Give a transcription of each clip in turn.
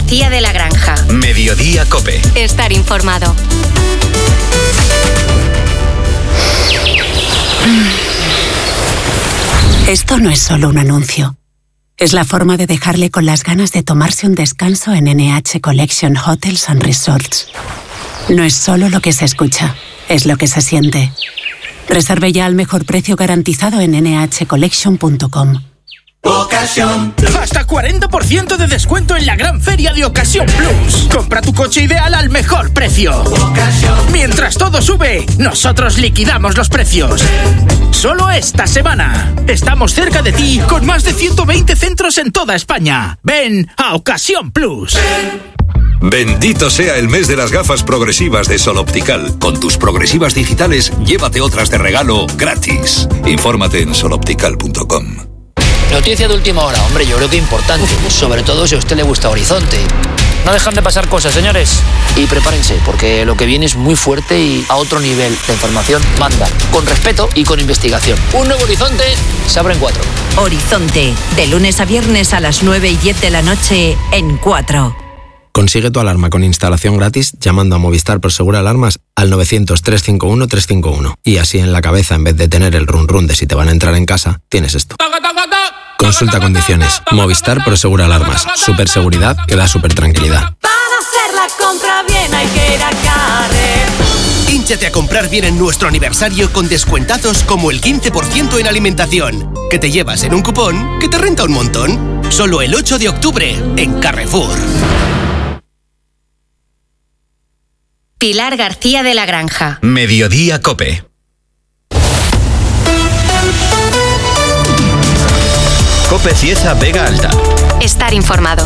García de la Granja. Mediodía COPE. Estar informado. Esto no es solo un anuncio. Es la forma de dejarle con las ganas de tomarse un descanso en NH Collection Hotels and Resorts. No es solo lo que se escucha, es lo que se siente. Reserve ya al mejor precio garantizado en nhcollection.com. Ocasión. Hasta 40% de descuento en la gran feria de Ocasión Plus. Compra tu coche ideal al mejor precio. Ocasión. Mientras todo sube, nosotros liquidamos los precios. Solo esta semana. Estamos cerca de ti con más de 120 centros en toda España. Ven a Ocasión Plus. Bendito sea el mes de las gafas progresivas de Sol Optical. Con tus progresivas digitales, llévate otras de regalo gratis. Infórmate en soloptical.com. Noticia de última hora, hombre, yo creo que importante, sobre todo si a usted le gusta Horizonte. No dejan de pasar cosas, señores. Y prepárense, porque lo que viene es muy fuerte y a otro nivel. La información manda, con respeto y con investigación. Un nuevo Horizonte se abre en 4. Horizonte, de lunes a viernes a las 9:10 de la noche en 4. Consigue tu alarma con instalación gratis llamando a Movistar Prosegur Alarmas al 900-351-351. Y así en la cabeza, en vez de tener el run run de si te van a entrar en casa, tienes esto. Consulta condiciones. Movistar Prosegur Alarmas. Super seguridad que da super tranquilidad. Para hacer la compra bien hay que ir a Carrefour. Hínchate a comprar bien en nuestro aniversario con descuentazos como el 15% en alimentación, que te llevas en un cupón que te renta un montón. Solo el 8 de octubre en Carrefour. Pilar García de la Granja. Mediodía COPE. COPE Cieza Vega Alta. Estar informado.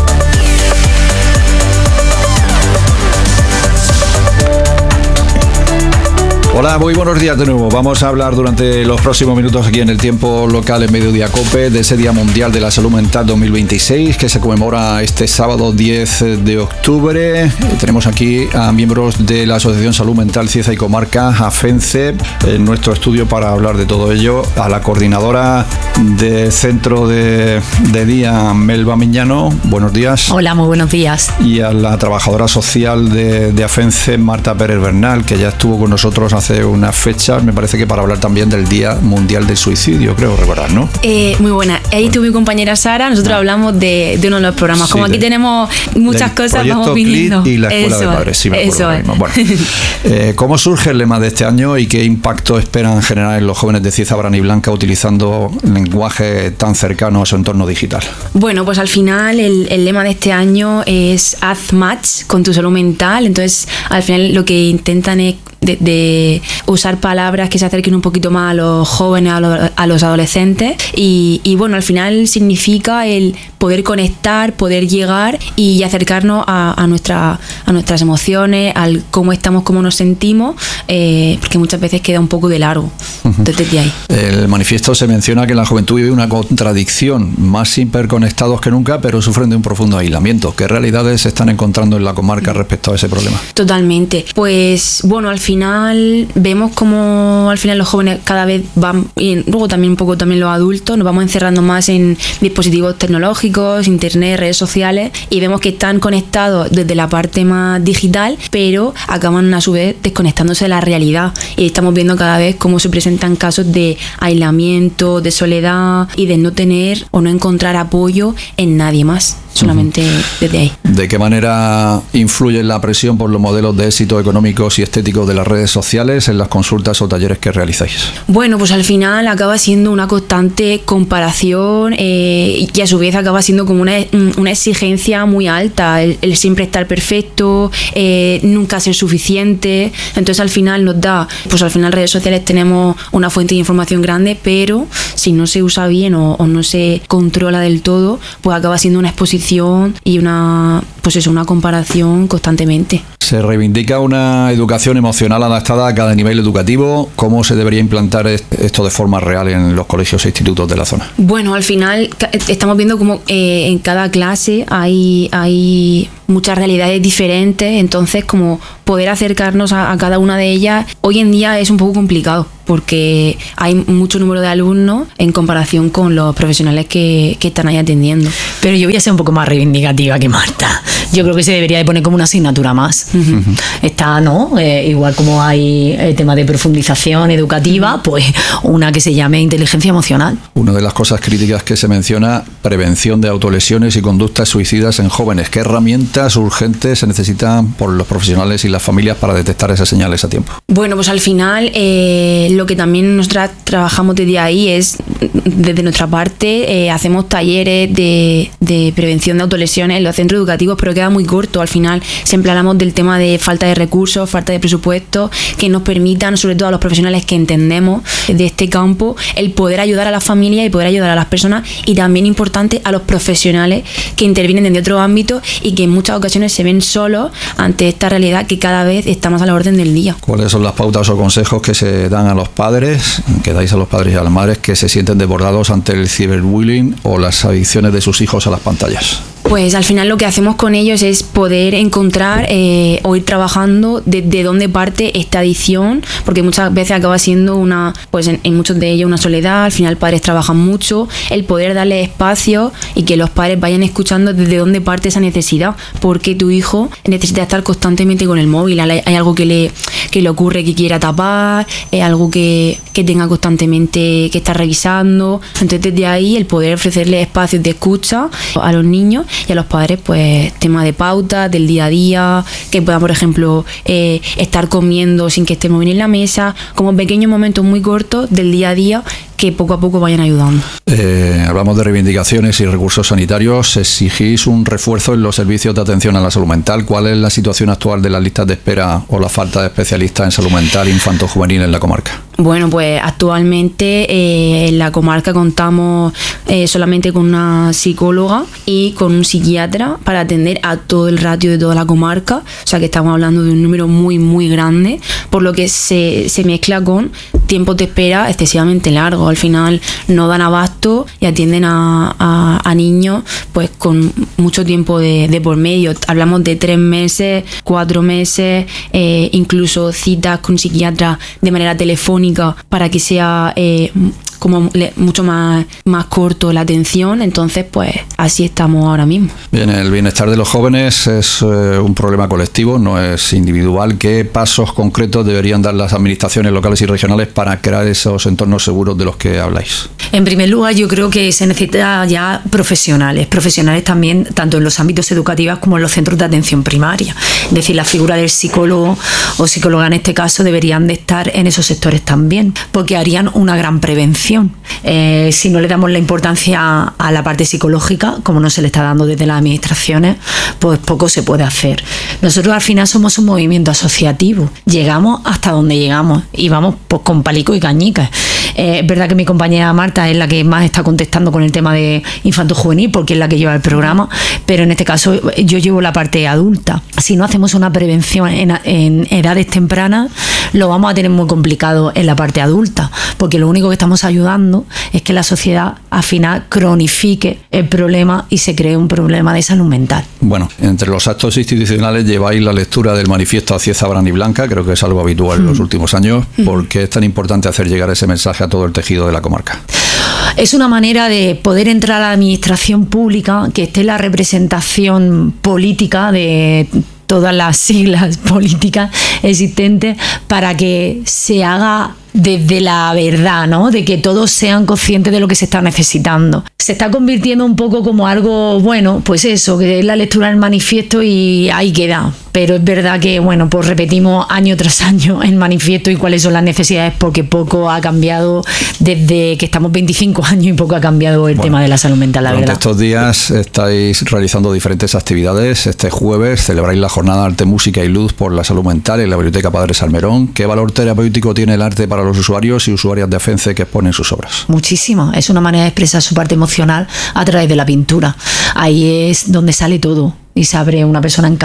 Hola, muy buenos días de nuevo. Vamos a hablar durante los próximos minutos aquí en el tiempo local en Mediodía COPE de ese Día Mundial de la Salud Mental 2026 que se conmemora este sábado 10 de octubre. Tenemos aquí a miembros de la Asociación Salud Mental Cieza y Comarca, AFENCE, en nuestro estudio para hablar de todo ello. A la coordinadora del Centro de Día, Melba Miñano, buenos días. Hola, muy buenos días. Y a la trabajadora social de AFENCE, Marta Pérez Bernal, que ya estuvo con nosotros hace unas fechas, me parece que para hablar también del Día Mundial del Suicidio, creo recordar, ¿no? Muy buena. Ahí tú, mi compañera Sara, nosotros hablamos de uno de los programas. Como aquí tenemos muchas cosas, vamos viniendo. Y la Escuela de Padres, sí, me acuerdo. Bueno, ¿cómo surge el lema de este año y qué impacto esperan generar en los jóvenes de Cieza Brana y Blanca utilizando lenguaje tan cercano a su entorno digital? Bueno, pues al final el lema de este año es haz match con tu salud mental. Entonces, al final lo que intentan es de usar palabras que se acerquen un poquito más a los jóvenes, a los adolescentes y bueno, al final significa el poder conectar, poder llegar y acercarnos a nuestras emociones, al cómo estamos, cómo nos sentimos, porque muchas veces queda un poco de largo. Entonces, desde ahí. El manifiesto se menciona que la juventud vive una contradicción, más hiperconectados que nunca, pero sufren de un profundo aislamiento. ¿Qué realidades se están encontrando en la comarca respecto a ese problema? Totalmente. Pues bueno, al final vemos como al final los jóvenes cada vez van, y luego también un poco también los adultos, nos vamos encerrando más en dispositivos tecnológicos, internet, redes sociales, y vemos que están conectados desde la parte más digital, pero acaban a su vez desconectándose de la realidad, y estamos viendo cada vez cómo se presentan casos de aislamiento, de soledad y de no tener o no encontrar apoyo en nadie más, solamente desde ahí. ¿De qué manera influye la presión por los modelos de éxito económicos y estéticos de las redes sociales en las consultas o talleres que realizáis? Bueno, pues al final acaba siendo una constante comparación y a su vez acaba siendo como una exigencia muy alta, el siempre estar perfecto, nunca ser suficiente. Entonces al final nos da, pues al final redes sociales tenemos una fuente de información grande, pero si no se usa bien o no se controla del todo, pues acaba siendo una exposición y una comparación constantemente. Se reivindica una educación emocional adaptada a cada nivel educativo. ¿Cómo se debería implantar esto de forma real en los colegios e institutos de la zona? Bueno, al final estamos viendo como en cada clase hay muchas realidades diferentes, entonces como poder acercarnos a cada una de ellas hoy en día es un poco complicado porque hay mucho número de alumnos en comparación con los profesionales que están ahí atendiendo. Pero yo voy a ser un poco más reivindicativa que Marta. Yo creo que se debería de poner como una asignatura más. Está, ¿no? Igual como hay tema de profundización educativa, pues una que se llame inteligencia emocional. Una de las cosas críticas que se menciona, prevención de autolesiones y conductas suicidas en jóvenes. ¿Qué herramientas urgentes se necesitan por los profesionales y las familias para detectar esas señales a tiempo? Bueno, pues al final lo que también nosotras trabajamos desde ahí es, desde nuestra parte, hacemos talleres de prevención de autolesiones en los centros educativos, pero queda muy corto. Al final siempre hablamos del tema de falta de recursos, falta de presupuesto, que nos permitan, sobre todo a los profesionales que entendemos de este campo, el poder ayudar a las familias y poder ayudar a las personas, y también importante a los profesionales que intervienen desde otro ámbito y que en muchas ocasiones se ven solos ante esta realidad que cada vez está más a la orden del día. ¿Cuáles son las pautas o consejos que se dan a los padres, que dais a los padres y a las madres que se sienten desbordados ante el ciberbullying o las adicciones de sus hijos a las pantallas? Pues al final lo que hacemos con ellos es poder encontrar o ir trabajando de dónde parte esta adicción, porque muchas veces acaba siendo pues en muchos de ellos una soledad. Al final padres trabajan mucho, el poder darle espacio y que los padres vayan escuchando desde dónde parte esa necesidad, porque tu hijo necesita estar constantemente con el móvil, hay algo que le ocurre que quiera tapar, algo que tenga constantemente que estar revisando. Entonces desde ahí el poder ofrecerle espacios de escucha a los niños y a los padres, pues tema de pautas del día a día, que puedan, por ejemplo, estar comiendo sin que estemos bien en la mesa, como pequeños momentos muy cortos del día a día que poco a poco vayan ayudando. Hablamos de reivindicaciones y recursos sanitarios. Exigís un refuerzo en los servicios de atención a la salud mental. ¿Cuál es la situación actual de las listas de espera o la falta de especialistas en salud mental infanto-juvenil en la comarca? Bueno, pues actualmente en la comarca contamos solamente con una psicóloga y con un psiquiatra para atender a todo el ratio de toda la comarca, o sea que estamos hablando de un número muy muy grande, por lo que se mezcla con tiempos de espera excesivamente largos. Al final no dan abasto y atienden a niños pues con mucho tiempo de por medio. Hablamos de 3 meses, 4 meses, incluso citas con psiquiatras de manera telefónica para que sea como mucho más corto la atención. Entonces pues así estamos ahora mismo. Bien, el bienestar de los jóvenes es un problema colectivo, no es individual. ¿Qué pasos concretos deberían dar las administraciones locales y regionales para crear esos entornos seguros de los que habláis? En primer lugar, yo creo que se necesita ya profesionales también, tanto en los ámbitos educativos como en los centros de atención primaria. Es decir, la figura del psicólogo o psicóloga en este caso deberían de estar en esos sectores también, porque harían una gran prevención. Si no le damos la importancia a la parte psicológica, como no se le está dando desde las administraciones, pues poco se puede hacer. Nosotros al final somos un movimiento asociativo, llegamos hasta donde llegamos y vamos pues con palico y cañicas. Es verdad que mi compañera Marta es la que más está contestando con el tema de infanto-juvenil porque es la que lleva el programa, pero en este caso yo llevo la parte adulta. Si no hacemos una prevención en edades tempranas, lo vamos a tener muy complicado en la parte adulta, porque lo único que estamos ayudando es que la sociedad al final cronifique el problema y se cree un problema de salud mental. Bueno, entre los actos institucionales lleváis la lectura del manifiesto Acieza, Brani Blanca, creo que es algo habitual en los últimos años. ¿Por qué es tan importante hacer llegar ese mensaje a todo el tejido de la comarca? Es una manera de poder entrar a la administración pública, que esté la representación política de todas las siglas políticas existentes, para que se haga desde la verdad, ¿no? De que todos sean conscientes de lo que se está necesitando. Se está convirtiendo un poco como algo, bueno, pues eso, que es la lectura del manifiesto y ahí queda. Pero es verdad que, bueno, pues repetimos año tras año el manifiesto y cuáles son las necesidades, porque poco ha cambiado desde que estamos 25 años y poco ha cambiado el tema de la salud mental, la verdad. Estos días estáis realizando diferentes actividades. Este jueves celebráis la jornada Arte, Música y Luz por la Salud Mental en la Biblioteca Padre Salmerón. ¿Qué valor terapéutico tiene el arte para los usuarios y usuarias de FENCE que exponen sus obras? Muchísimo. Es una manera de expresar su parte emocional a través de la pintura. Ahí es donde sale todo y se abre una persona en canal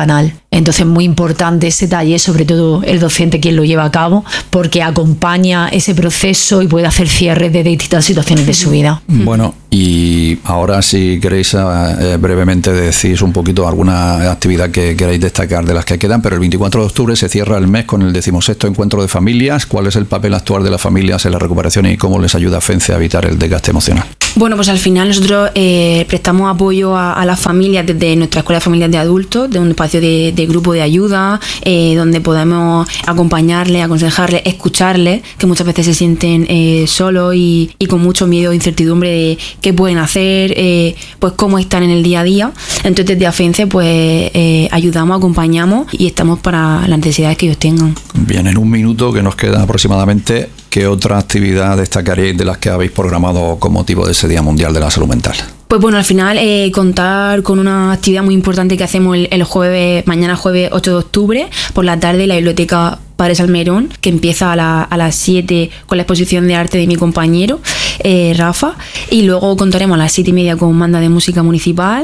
Entonces, muy importante ese taller, sobre todo el docente quien lo lleva a cabo, porque acompaña ese proceso y puede hacer cierres de distintas situaciones de su vida. Bueno, y ahora si queréis brevemente decís un poquito alguna actividad que queráis destacar de las que quedan, pero el 24 de octubre se cierra el mes con el 16º encuentro de familias. ¿Cuál es el papel actual de las familias en la recuperación y cómo les ayuda FENCE a evitar el desgaste emocional? Bueno, pues al final nosotros prestamos apoyo a las familias desde nuestra Escuela de Familias de Adultos, de un espacio de grupo de ayuda, donde podemos acompañarles, aconsejarles, escucharles, que muchas veces se sienten solos y con mucho miedo e incertidumbre de qué pueden hacer, pues cómo están en el día a día. Entonces desde AFENCE pues ayudamos, acompañamos y estamos para las necesidades que ellos tengan. Bien, en un minuto que nos queda aproximadamente, ¿qué otra actividad destacaréis de las que habéis programado con motivo de ese Día Mundial de la Salud Mental? Pues bueno, al final contar con una actividad muy importante que hacemos el jueves, mañana jueves 8 de octubre, por la tarde en la Biblioteca Padre Salmerón, que empieza a las 7 con la exposición de arte de mi compañero Rafa, y luego contaremos a las 7:30 con banda de música municipal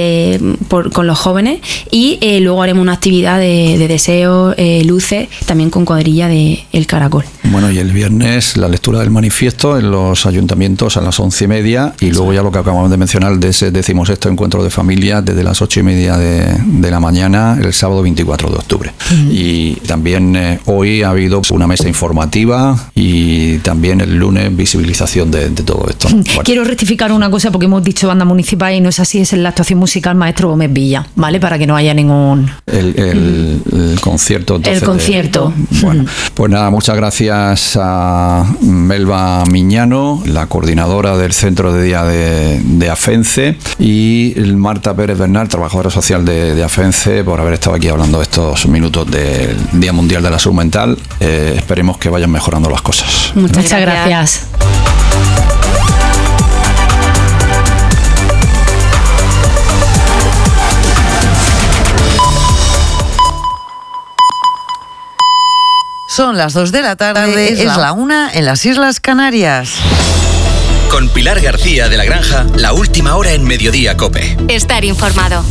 con los jóvenes, y luego haremos una actividad de deseos, luces, también con cuadrilla de El Caracol. Bueno, y el viernes la lectura del manifiesto en los ayuntamientos a las 11:30, y luego ya lo que acabamos de mencionar de ese 16º encuentro de familias desde las 8:30 de la mañana el sábado 24 de octubre. Y también hoy ha habido una mesa informativa y también el lunes visibilización de todo esto. Bueno. Quiero rectificar una cosa porque hemos dicho banda municipal y no es así, es en la actuación musical Maestro Gómez Villa, ¿vale? Para que no haya ningún... El concierto. Entonces, el concierto. Bueno, pues nada, muchas gracias a Melba Miñano, la coordinadora del Centro de Día de AFENCE, y Marta Pérez Bernal, trabajadora social de AFENCE, por haber estado aquí hablando estos minutos del Día Mundial de la Salud Mental. Esperemos que vayan mejorando las cosas. Muchas gracias. Son las 2 de la tarde, es la 1 en las Islas Canarias. Con Pilar García de la Granja, la última hora en Mediodía COPE. Estar informado.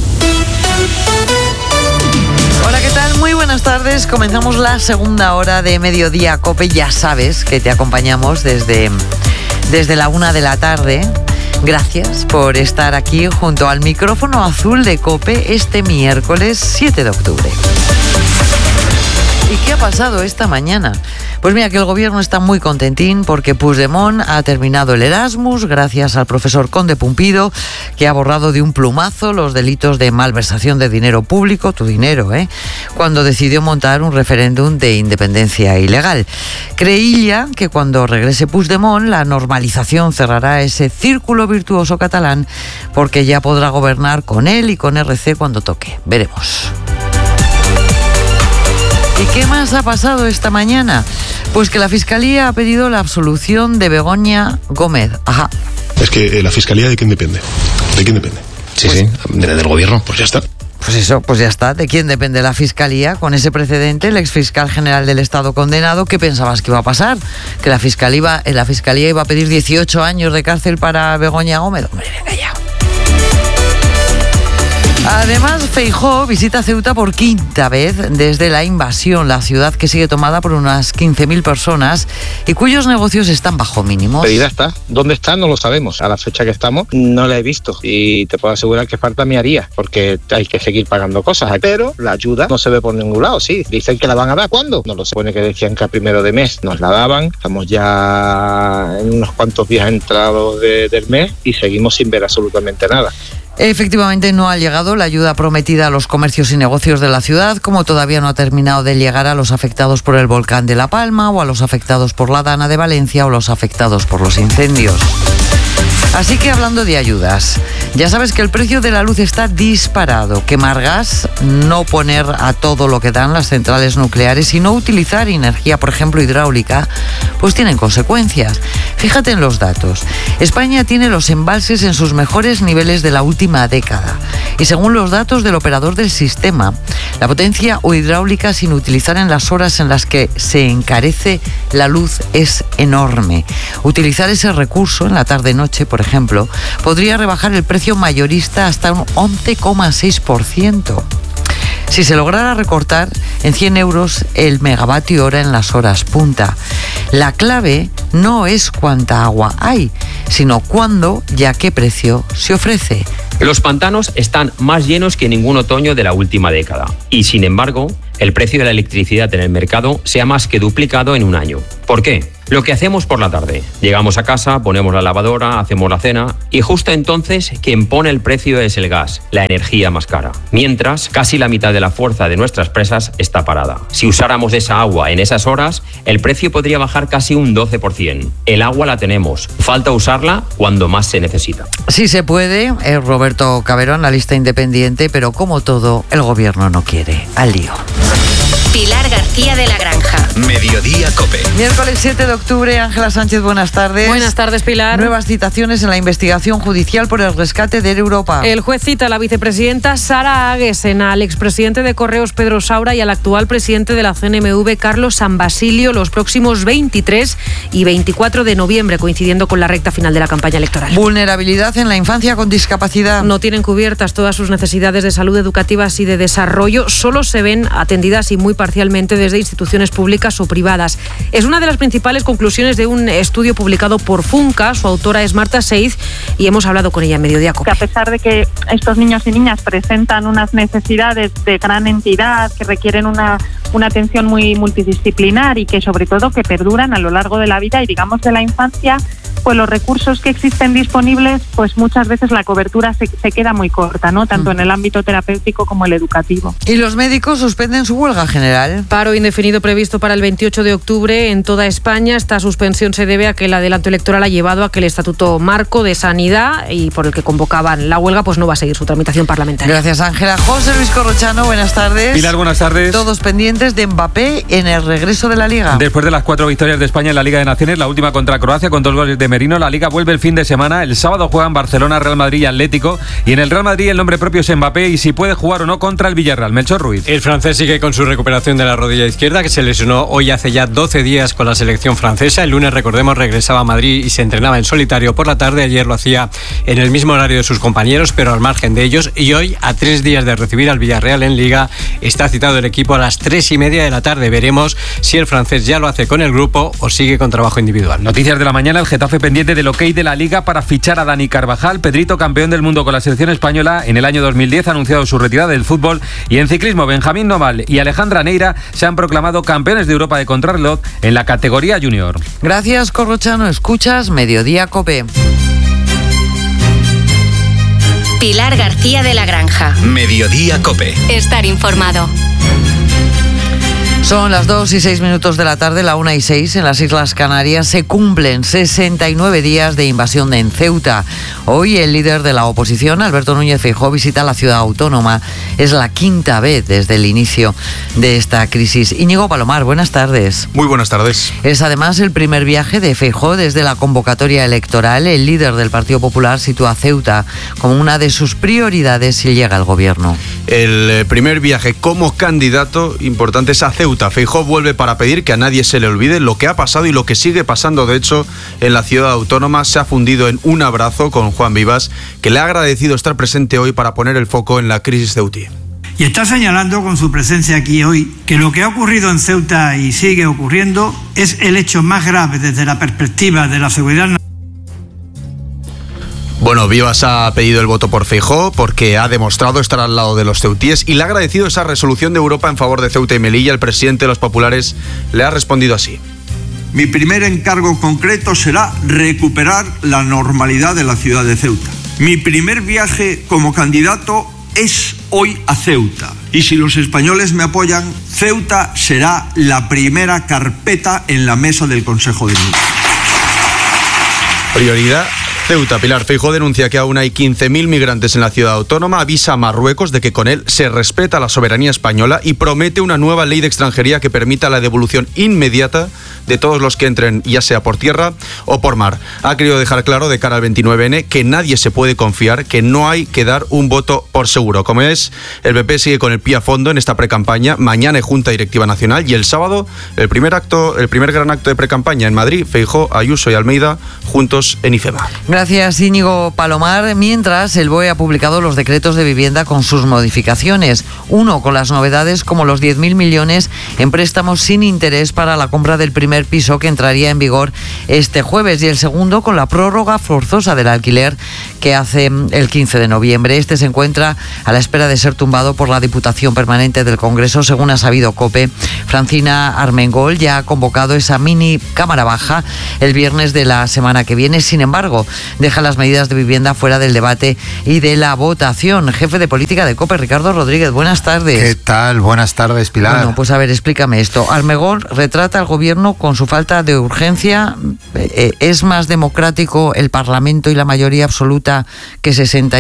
Hola, ¿qué tal? Muy buenas tardes. Comenzamos la segunda hora de Mediodía COPE. Ya sabes que te acompañamos desde la 1 de la tarde. Gracias por estar aquí junto al micrófono azul de COPE este miércoles 7 de octubre. ¿Y qué ha pasado esta mañana? Pues mira, que el gobierno está muy contentín porque Puigdemont ha terminado el Erasmus gracias al profesor Conde Pumpido, que ha borrado de un plumazo los delitos de malversación de dinero público, tu dinero, cuando decidió montar un referéndum de independencia ilegal. Creía que cuando regrese Puigdemont, la normalización cerrará ese círculo virtuoso catalán, porque ya podrá gobernar con él y con RC cuando toque. Veremos. ¿Y qué más ha pasado esta mañana? Pues que la Fiscalía ha pedido la absolución de Begoña Gómez. Ajá. Es que la Fiscalía, ¿de quién depende? ¿De quién depende? Sí, pues, del gobierno, pues ya está. Pues eso, pues ya está. ¿De quién depende la Fiscalía? Con ese precedente, el exfiscal general del Estado condenado, ¿qué pensabas que iba a pasar? Que la Fiscalía iba a pedir 18 años de cárcel para Begoña Gómez. Hombre, venga ya. Además, Feijóo visita Ceuta por quinta vez desde la invasión, la ciudad que sigue tomada por unas 15.000 personas y cuyos negocios están bajo mínimos. Pedida está. ¿Dónde está? No lo sabemos. A la fecha que estamos no la he visto y te puedo asegurar que falta mi haría porque hay que seguir pagando cosas. Pero la ayuda no se ve por ningún lado, sí. Dicen que la van a dar. ¿Cuándo? No lo sé. Supone que decían que a primero de mes nos la daban. Estamos ya en unos cuantos días entrados del mes y seguimos sin ver absolutamente nada. Efectivamente, no ha llegado la ayuda prometida a los comercios y negocios de la ciudad, como todavía no ha terminado de llegar a los afectados por el volcán de La Palma o a los afectados por la Dana de Valencia o los afectados por los incendios. Así que hablando de ayudas, ya sabes que el precio de la luz está disparado. Quemar gas, no poner a todo lo que dan las centrales nucleares y no utilizar energía, por ejemplo, hidráulica, pues tienen consecuencias. Fíjate en los datos. España tiene los embalses en sus mejores niveles de la última década. Y según los datos del operador del sistema, la potencia o hidráulica sin utilizar en las horas en las que se encarece la luz es enorme. Utilizar ese recurso en la tarde-noche, por ejemplo, podría rebajar el precio mayorista hasta un 11,6%. si se lograra recortar en 100 euros el megavatio hora en las horas punta. La clave no es cuánta agua hay, sino cuándo y a qué precio se ofrece. Los pantanos están más llenos que ningún otoño de la última década y, sin embargo, el precio de la electricidad en el mercado se ha más que duplicado en un año. ¿Por qué? Lo que hacemos por la tarde. Llegamos a casa, ponemos la lavadora, hacemos la cena y justo entonces quien pone el precio es el gas, la energía más cara. Mientras, casi la mitad de la fuerza de nuestras presas está parada. Si usáramos esa agua en esas horas, el precio podría bajar casi un 12%. El agua la tenemos, falta usarla cuando más se necesita. Sí se puede, es Roberto Cabero, analista independiente, pero como todo, el gobierno no quiere. Al lío. Pilar García de la Granja. Mediodía COPE. Miércoles 7 de octubre, Ángela Sánchez, buenas tardes. Buenas tardes, Pilar. Nuevas citaciones en la investigación judicial por el rescate de Air Europa. El juez cita a la vicepresidenta Sara Aguesen, al expresidente de Correos Pedro Saura y al actual presidente de la CNMV Carlos San Basilio los próximos 23 y 24 de noviembre, coincidiendo con la recta final de la campaña electoral. Vulnerabilidad en la infancia con discapacidad. No tienen cubiertas todas sus necesidades de salud, educativas y de desarrollo. Solo se ven atendidas y muy parcialmente desde instituciones públicas o privadas. Es una de las principales conclusiones de un estudio publicado por Funca. Su autora es Marta Seiz y hemos hablado con ella en Mediodía COPE. A pesar de que estos niños y niñas presentan unas necesidades de gran entidad, que requieren una atención muy multidisciplinar y que sobre todo que perduran a lo largo de la vida y digamos de la infancia, pues los recursos que existen disponibles, pues muchas veces la cobertura se queda muy corta, ¿no? Tanto en el ámbito terapéutico como el educativo. ¿Y los médicos suspenden su huelga general? Paro indefinido previsto para el 28 de octubre en toda España. Esta suspensión se debe a que el adelanto electoral ha llevado a que el Estatuto Marco de Sanidad y por el que convocaban la huelga, pues no va a seguir su tramitación parlamentaria. Gracias, Ángela. José Luis Corrochano, buenas tardes. Pilar, buenas tardes. Todos pendientes de Mbappé en el regreso de la Liga. Después de las 4 victorias de España en la Liga de Naciones, la última contra Croacia con 2 goles de Merino, la Liga vuelve el fin de semana. El sábado juegan Barcelona, Real Madrid y Atlético. Y en el Real Madrid el nombre propio es Mbappé y si puede jugar o no contra el Villarreal. Melchor Ruiz. El francés sigue con su recuperación de la rodilla izquierda, que se lesionó hoy hace ya 12 días con la selección francesa. El lunes, recordemos, regresaba a Madrid y se entrenaba en solitario por la tarde. Ayer lo hacía en el mismo horario de sus compañeros, pero al margen de ellos. Y hoy, a 3 días de recibir al Villarreal en Liga, está citado el equipo a las 3:30 de la tarde. Veremos si el francés ya lo hace con el grupo o sigue con trabajo individual. Noticias de la mañana, el Getafe pendiente del ok de la Liga para fichar a Dani Carvajal. Pedrito, campeón del mundo con la selección española en el año 2010, ha anunciado su retirada del fútbol. Y en ciclismo, Benjamín Noval y Alejandra Neira se han proclamado campeones de Europa de contrarreloj en la categoría junior. Gracias, Corrochano. Escuchas Mediodía COPE. Pilar García de la Granja. Mediodía COPE. Estar informado. Son las 2:06 de la tarde, la 1:06 en las Islas Canarias. Se cumplen 69 días de invasión en Ceuta. Hoy el líder de la oposición, Alberto Núñez Feijóo, visita la ciudad autónoma. Es la 5ª vez desde el inicio de esta crisis. Íñigo Palomar, buenas tardes. Muy buenas tardes. Es además el primer viaje de Feijóo desde la convocatoria electoral. El líder del Partido Popular sitúa a Ceuta como una de sus prioridades si llega al gobierno. El primer viaje como candidato importante es a Ceuta. Feijóo vuelve para pedir que a nadie se le olvide lo que ha pasado y lo que sigue pasando. De hecho, en la ciudad autónoma se ha fundido en un abrazo con Juan Vivas, que le ha agradecido estar presente hoy para poner el foco en la crisis ceutí. Y está señalando con su presencia aquí hoy que lo que ha ocurrido en Ceuta y sigue ocurriendo es el hecho más grave desde la perspectiva de la seguridad nacional. Bueno, Vivas ha pedido el voto por Feijóo porque ha demostrado estar al lado de los ceutíes y le ha agradecido esa resolución de Europa en favor de Ceuta y Melilla. El presidente de los populares le ha respondido así. Mi primer encargo concreto será recuperar la normalidad de la ciudad de Ceuta. Mi primer viaje como candidato es hoy a Ceuta. Y si los españoles me apoyan, Ceuta será la primera carpeta en la mesa del Consejo de Ministros. Prioridad Ceuta. Pilar, Feijóo denuncia que aún hay 15.000 migrantes en la ciudad autónoma, avisa a Marruecos de que con él se respeta la soberanía española y promete una nueva ley de extranjería que permita la devolución inmediata de todos los que entren, ya sea por tierra o por mar. Ha querido dejar claro de cara al 29N que nadie se puede confiar, que no hay que dar un voto por seguro. Como es, el PP sigue con el pie a fondo en esta precampaña. Mañana hay Junta Directiva Nacional y el sábado el primer gran acto de precampaña en Madrid. Feijóo, Ayuso y Almeida juntos en IFEMA. Gracias, Íñigo Palomar. Mientras, el BOE ha publicado los decretos de vivienda con sus modificaciones. Uno con las novedades como los 10.000 millones en préstamos sin interés para la compra del primer piso, que entraría en vigor este jueves, y el segundo con la prórroga forzosa del alquiler que hace el 15 de noviembre. Este se encuentra a la espera de ser tumbado por la Diputación Permanente del Congreso, según ha sabido COPE. Francina Armengol ya ha convocado esa mini cámara baja el viernes de la semana que viene. Sin embargo, deja las medidas de vivienda fuera del debate y de la votación. Jefe de política de COPE, Ricardo Rodríguez, buenas tardes. ¿Qué tal? Buenas tardes, Pilar. Bueno, pues a ver, explícame esto. Armengol retrata al gobierno con su falta de urgencia. ¿Es más democrático el Parlamento y la mayoría absoluta que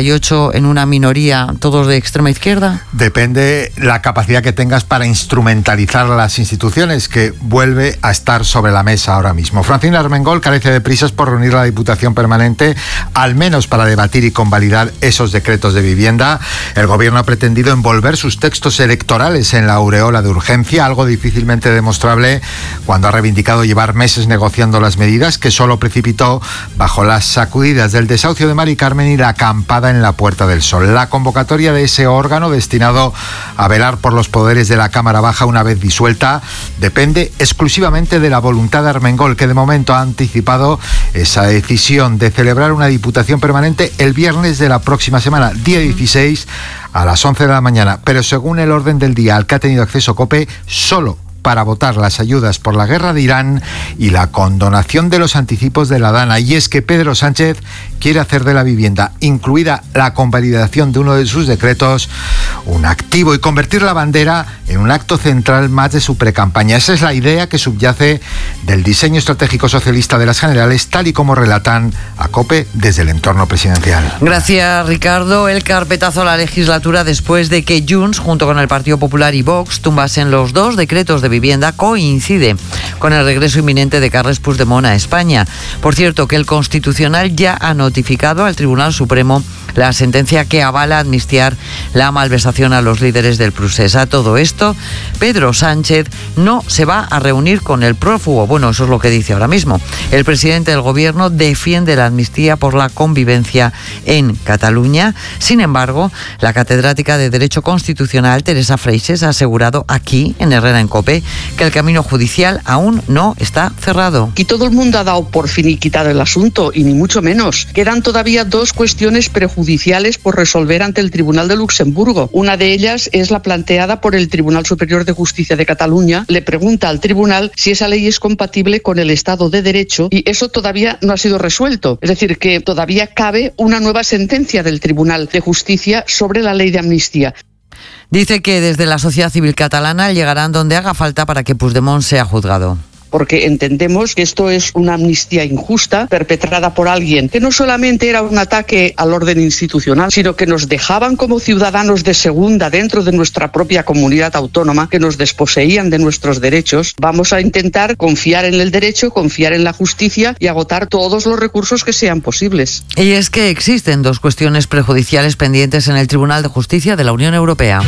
68 en una minoría, todos de extrema izquierda? Depende la capacidad que tengas para instrumentalizar las instituciones, que vuelve a estar sobre la mesa ahora mismo. Francina Armengol carece de prisas por reunir la Diputación Permanente, al menos para debatir y convalidar esos decretos de vivienda. El gobierno ha pretendido envolver sus textos electorales en la aureola de urgencia, algo difícilmente demostrable cuando ha reivindicado llevar meses negociando las medidas, que solo precipitó bajo las sacudidas del desahucio de Mari Carmen y la acampada en la Puerta del Sol. La convocatoria de ese órgano destinado a velar por los poderes de la Cámara Baja una vez disuelta depende exclusivamente de la voluntad de Armengol, que de momento ha anticipado esa decisión de celebrar una Diputación Permanente el viernes de la próxima semana, día 16, a las 11 de la mañana. Pero según el orden del día al que ha tenido acceso COPE, solo para votar las ayudas por la guerra de Irán y la condonación de los anticipos de la Dana. Y es que Pedro Sánchez quiere hacer de la vivienda, incluida la convalidación de uno de sus decretos, un activo y convertir la bandera en un acto central más de su precampaña. Esa es la idea que subyace del diseño estratégico socialista de las generales, tal y como relatan a COPE desde el entorno presidencial. Gracias, Ricardo. El carpetazo a la legislatura después de que Junts, junto con el Partido Popular y Vox, tumbasen los dos decretos de vivienda, coincide con el regreso inminente de Carles Puigdemont a España. Por cierto, que el Constitucional ya ha notificado al Tribunal Supremo la sentencia que avala amnistiar la malversación a los líderes del Procés. A todo esto, Pedro Sánchez no se va a reunir con el prófugo. Bueno, eso es lo que dice ahora mismo. El presidente del gobierno defiende la amnistía por la convivencia en Cataluña. Sin embargo, la catedrática de Derecho Constitucional, Teresa Freixes, ha asegurado aquí, en Herrera en COPE, que el camino judicial aún no está cerrado. Y todo el mundo ha dado por finiquitado el asunto, y ni mucho menos. Quedan todavía dos cuestiones prejudiciales por resolver ante el Tribunal de Luxemburgo. Una de ellas es la planteada por el Tribunal Superior de Justicia de Cataluña. Le pregunta al tribunal si esa ley es compatible con el Estado de Derecho, y eso todavía no ha sido resuelto. Es decir, que todavía cabe una nueva sentencia del Tribunal de Justicia sobre la ley de amnistía. Dice que desde la sociedad civil catalana llegarán donde haga falta para que Puigdemont sea juzgado. Porque entendemos que esto es una amnistía injusta perpetrada por alguien que no solamente era un ataque al orden institucional, sino que nos dejaban como ciudadanos de segunda dentro de nuestra propia comunidad autónoma, que nos desposeían de nuestros derechos. Vamos a intentar confiar en el derecho, confiar en la justicia y agotar todos los recursos que sean posibles. Y es que existen dos cuestiones prejudiciales pendientes en el Tribunal de Justicia de la Unión Europea.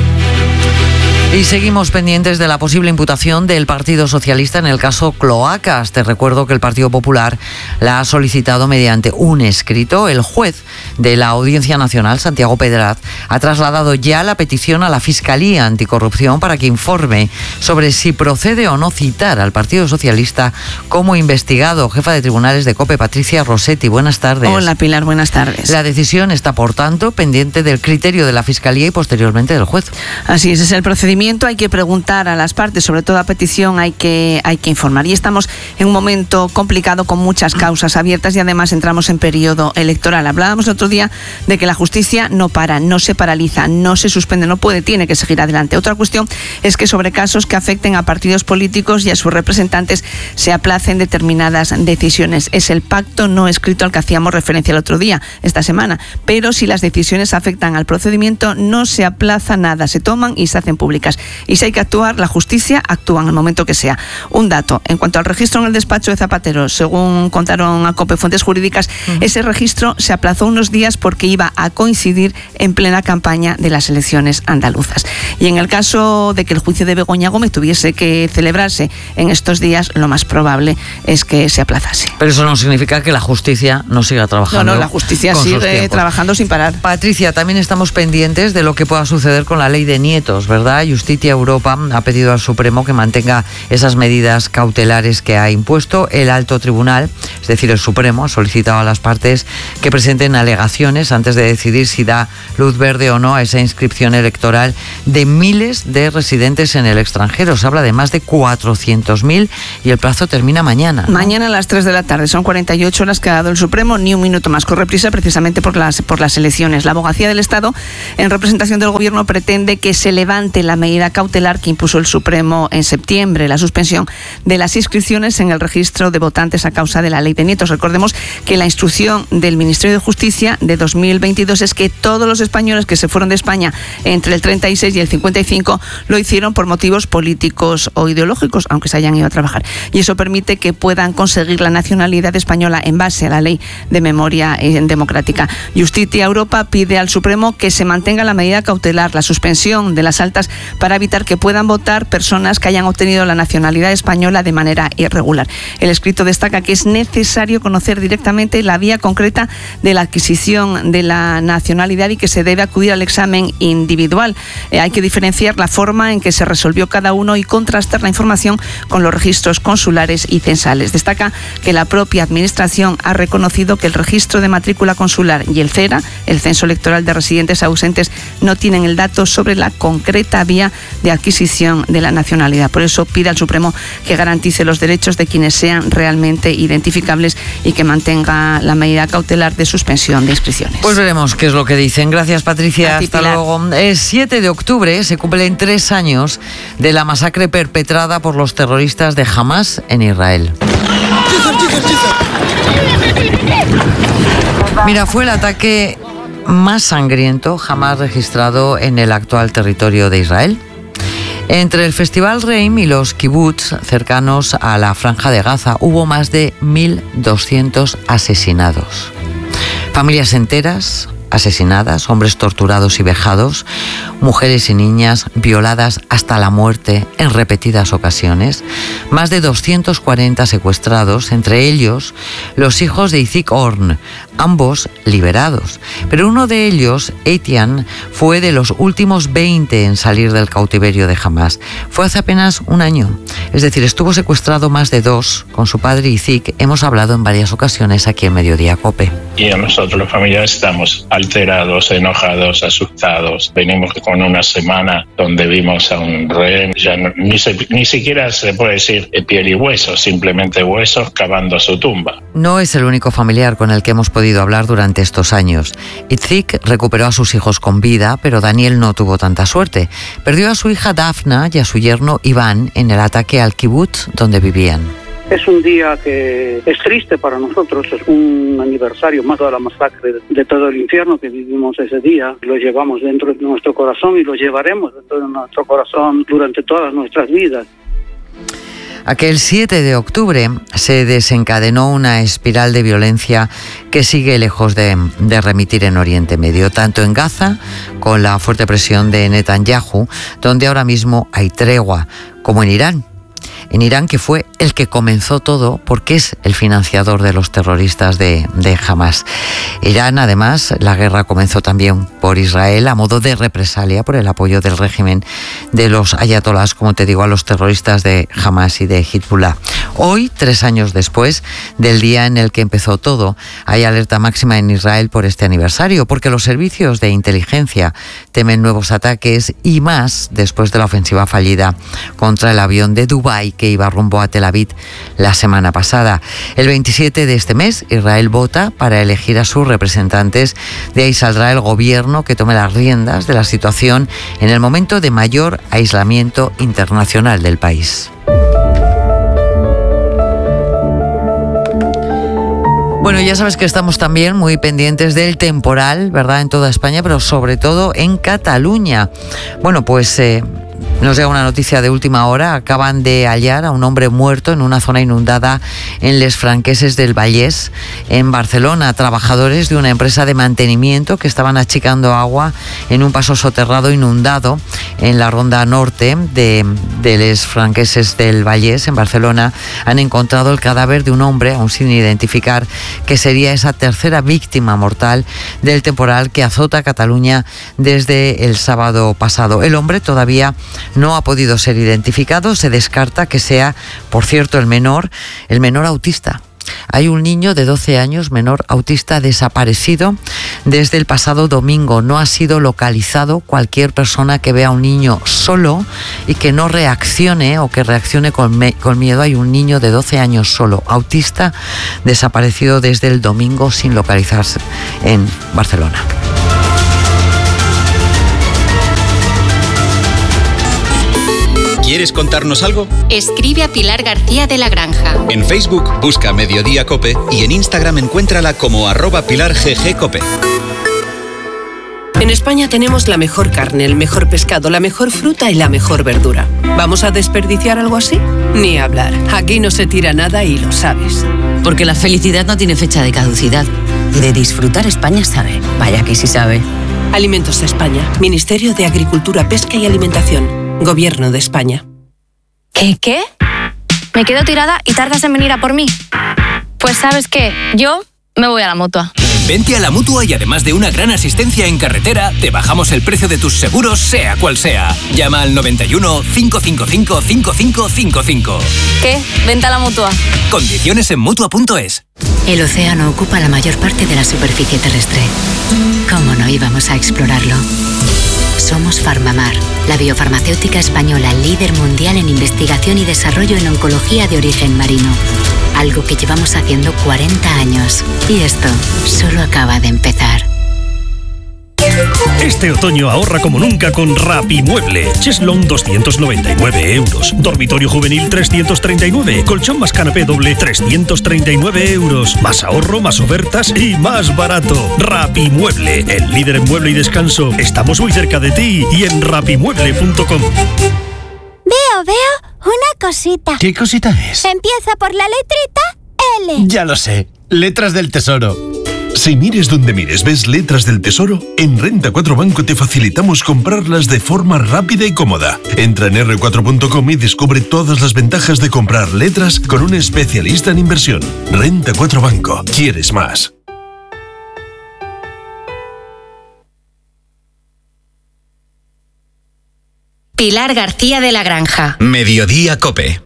Y seguimos pendientes de la posible imputación del Partido Socialista en el caso Cloacas. Te recuerdo que el Partido Popular la ha solicitado mediante un escrito. El juez de la Audiencia Nacional, Santiago Pedraz, ha trasladado ya la petición a la Fiscalía Anticorrupción para que informe sobre si procede o no citar al Partido Socialista como investigado. Jefa de Tribunales de COPE, Patricia Rossetti, buenas tardes. Hola, Pilar, buenas tardes. La decisión está, por tanto, pendiente del criterio de la Fiscalía y posteriormente del juez. Así es el procedimiento. Hay que preguntar a las partes, sobre todo a petición hay que informar. Y estamos en un momento complicado con muchas causas abiertas y además entramos en periodo electoral. Hablábamos el otro día de que la justicia no para, no se paraliza, no se suspende, no puede, tiene que seguir adelante. Otra cuestión es que sobre casos que afecten a partidos políticos y a sus representantes se aplacen determinadas decisiones. Es el pacto no escrito al que hacíamos referencia el otro día, esta semana. Pero si las decisiones afectan al procedimiento, no se aplaza nada, se toman y se hacen públicas. andaluzas. Y si hay que actuar, la justicia actúa en el momento que sea. Un dato, en cuanto al registro en el despacho de Zapatero, según contaron a COPE fuentes jurídicas, ese registro se aplazó unos días porque iba a coincidir en plena campaña de las elecciones andaluzas. Y en el caso de que el juicio de Begoña Gómez tuviese que celebrarse en estos días, lo más probable es que se aplazase. Pero eso no significa que la justicia no siga trabajando. No, la justicia sigue trabajando sin parar. Patricia, también estamos pendientes de lo que pueda suceder con la ley de nietos, ¿verdad? Justitia Europa ha pedido al Supremo que mantenga esas medidas cautelares que ha impuesto. El alto tribunal, es decir, el Supremo, ha solicitado a las partes que presenten alegaciones antes de decidir si da luz verde o no a esa inscripción electoral de miles de residentes en el extranjero. Se habla de más de 400.000 y el plazo termina mañana, ¿no? Mañana a las 3 de la tarde. Son 48 horas que ha dado el Supremo, ni un minuto más. Corre prisa precisamente por las elecciones. La Abogacía del Estado, en representación del Gobierno, pretende que se levante la medida cautelar que impuso el Supremo en septiembre, la suspensión de las inscripciones en el registro de votantes a causa de la ley de nietos. Recordemos que la instrucción del Ministerio de Justicia de 2022 es que todos los españoles que se fueron de España entre el 36 y el 55 lo hicieron por motivos políticos o ideológicos, aunque se hayan ido a trabajar. Y eso permite que puedan conseguir la nacionalidad española en base a la ley de memoria democrática. Justitia Europa pide al Supremo que se mantenga la medida cautelar, la suspensión de las altas, para evitar que puedan votar personas que hayan obtenido la nacionalidad española de manera irregular. El escrito destaca que es necesario conocer directamente la vía concreta de la adquisición de la nacionalidad y que se debe acudir al examen individual. Hay que diferenciar la forma en que se resolvió cada uno y contrastar la información con los registros consulares y censales. Destaca que la propia Administración ha reconocido que el registro de matrícula consular y el CERA, el Censo Electoral de Residentes Ausentes, no tienen el dato sobre la concreta vía de adquisición de la nacionalidad. Por eso pide al Supremo que garantice los derechos de quienes sean realmente identificables y que mantenga la medida cautelar de suspensión de inscripciones. Pues veremos qué es lo que dicen. Gracias, Patricia. Hasta luego. El 7 de octubre se cumplen 3 años de la masacre perpetrada por los terroristas de Hamas en Israel. Mira, fue el ataque más sangriento jamás registrado en el actual territorio de Israel. Entre el Festival Reim y los kibutz cercanos a la Franja de Gaza hubo más de 1.200 asesinados. Familias enteras asesinadas, hombres torturados y vejados, mujeres y niñas violadas hasta la muerte en repetidas ocasiones, más de 240 secuestrados, entre ellos los hijos de Itzik Orn, ambos liberados. Pero uno de ellos, Etienne, fue de los últimos 20 en salir del cautiverio de Hamas. Fue hace apenas un año, es decir, estuvo secuestrado más de 2 con su padre Itzik. Hemos hablado en varias ocasiones aquí en Mediodía COPE. Y nosotros, los familiares, estamos alterados, enojados, asustados. Venimos con una semana donde vimos a un rehén, ya no, ni siquiera se puede decir piel y huesos, simplemente huesos cavando su tumba. No es el único familiar con el que hemos podido hablar durante estos años. Itzik recuperó a sus hijos con vida, pero Daniel no tuvo tanta suerte. Perdió a su hija Dafna y a su yerno Iván en el ataque al kibutz donde vivían. Es un día que es triste para nosotros, es un aniversario más de la masacre de todo el infierno que vivimos ese día. Lo llevamos dentro de nuestro corazón y lo llevaremos dentro de nuestro corazón durante todas nuestras vidas. Aquel 7 de octubre se desencadenó una espiral de violencia que sigue lejos de remitir en Oriente Medio, tanto en Gaza, con la fuerte presión de Netanyahu, donde ahora mismo hay tregua, como en Irán. En Irán, que fue el que comenzó todo porque es el financiador de los terroristas de Hamas. Irán, además, la guerra comenzó también por Israel a modo de represalia por el apoyo del régimen de los ayatolás, como te digo, a los terroristas de Hamas y de Hezbollah. Hoy, 3 años después del día en el que empezó todo, hay alerta máxima en Israel por este aniversario, porque los servicios de inteligencia temen nuevos ataques y más después de la ofensiva fallida contra el avión de Dubái que iba rumbo a Tel Aviv la semana pasada. El 27 de este mes, Israel vota para elegir a sus representantes. De ahí saldrá el gobierno que tome las riendas de la situación en el momento de mayor aislamiento internacional del país. Bueno, ya sabes que estamos también muy pendientes del temporal, ¿verdad?, en toda España, pero sobre todo en Cataluña. Bueno, pues Nos llega una noticia de última hora. Acaban de hallar a un hombre muerto en una zona inundada en Les Franqueses del Vallès, en Barcelona. Trabajadores de una empresa de mantenimiento que estaban achicando agua en un paso soterrado inundado en la ronda norte de Les Franqueses del Vallès, en Barcelona, han encontrado el cadáver de un hombre, aún sin identificar, que sería esa tercera víctima mortal del temporal que azota Cataluña desde el sábado pasado. El hombre todavía no ha podido ser identificado. Se descarta que sea, por cierto, el menor autista. Hay un niño de 12 años, menor autista, desaparecido desde el pasado domingo. No ha sido localizado. Cualquier persona que vea a un niño solo y que no reaccione o que reaccione con miedo. Hay un niño de 12 años solo, autista, desaparecido desde el domingo sin localizarse en Barcelona. ¿Quieres contarnos algo? Escribe a Pilar García de la Granja. En Facebook busca Mediodía Cope y en Instagram encuéntrala como @PilarGGCope. En España tenemos la mejor carne, el mejor pescado, la mejor fruta y la mejor verdura. ¿Vamos a desperdiciar algo así? Ni hablar. Aquí no se tira nada y lo sabes. Porque la felicidad no tiene fecha de caducidad. De disfrutar España sabe. Vaya que sí sabe. Alimentos de España. Ministerio de Agricultura, Pesca y Alimentación. Gobierno de España. ¿Qué? ¿Me quedo tirada y tardas en venir a por mí? Pues ¿sabes qué? Yo me voy a la Mutua. Vente a la Mutua y además de una gran asistencia en carretera, te bajamos el precio de tus seguros, sea cual sea. Llama al 91 555 5555. ¿Qué? Vente a la Mutua. Condiciones en Mutua.es. El océano ocupa la mayor parte de la superficie terrestre. ¿Cómo no íbamos a explorarlo? Somos Farmamar, la biofarmacéutica española líder mundial en investigación y desarrollo en oncología de origen marino. Algo que llevamos haciendo 40 años. Y esto solo acaba de empezar. Este otoño ahorra como nunca con Rapimueble. Cheslón 299 euros. Dormitorio juvenil 339. Colchón más canapé doble 339 euros. Más ahorro, más ofertas y más barato. Rapimueble, el líder en mueble y descanso. Estamos muy cerca de ti y en rapimueble.com. Veo una cosita. ¿Qué cosita es? Empieza por la letrita L. Ya lo sé. Letras del Tesoro. Si mires donde mires ves letras del Tesoro, en Renta 4 Banco te facilitamos comprarlas de forma rápida y cómoda. Entra en r4.com y descubre todas las ventajas de comprar letras con un especialista en inversión. Renta 4 Banco. ¿Quieres más? Pilar García de la Granja. Mediodía Cope.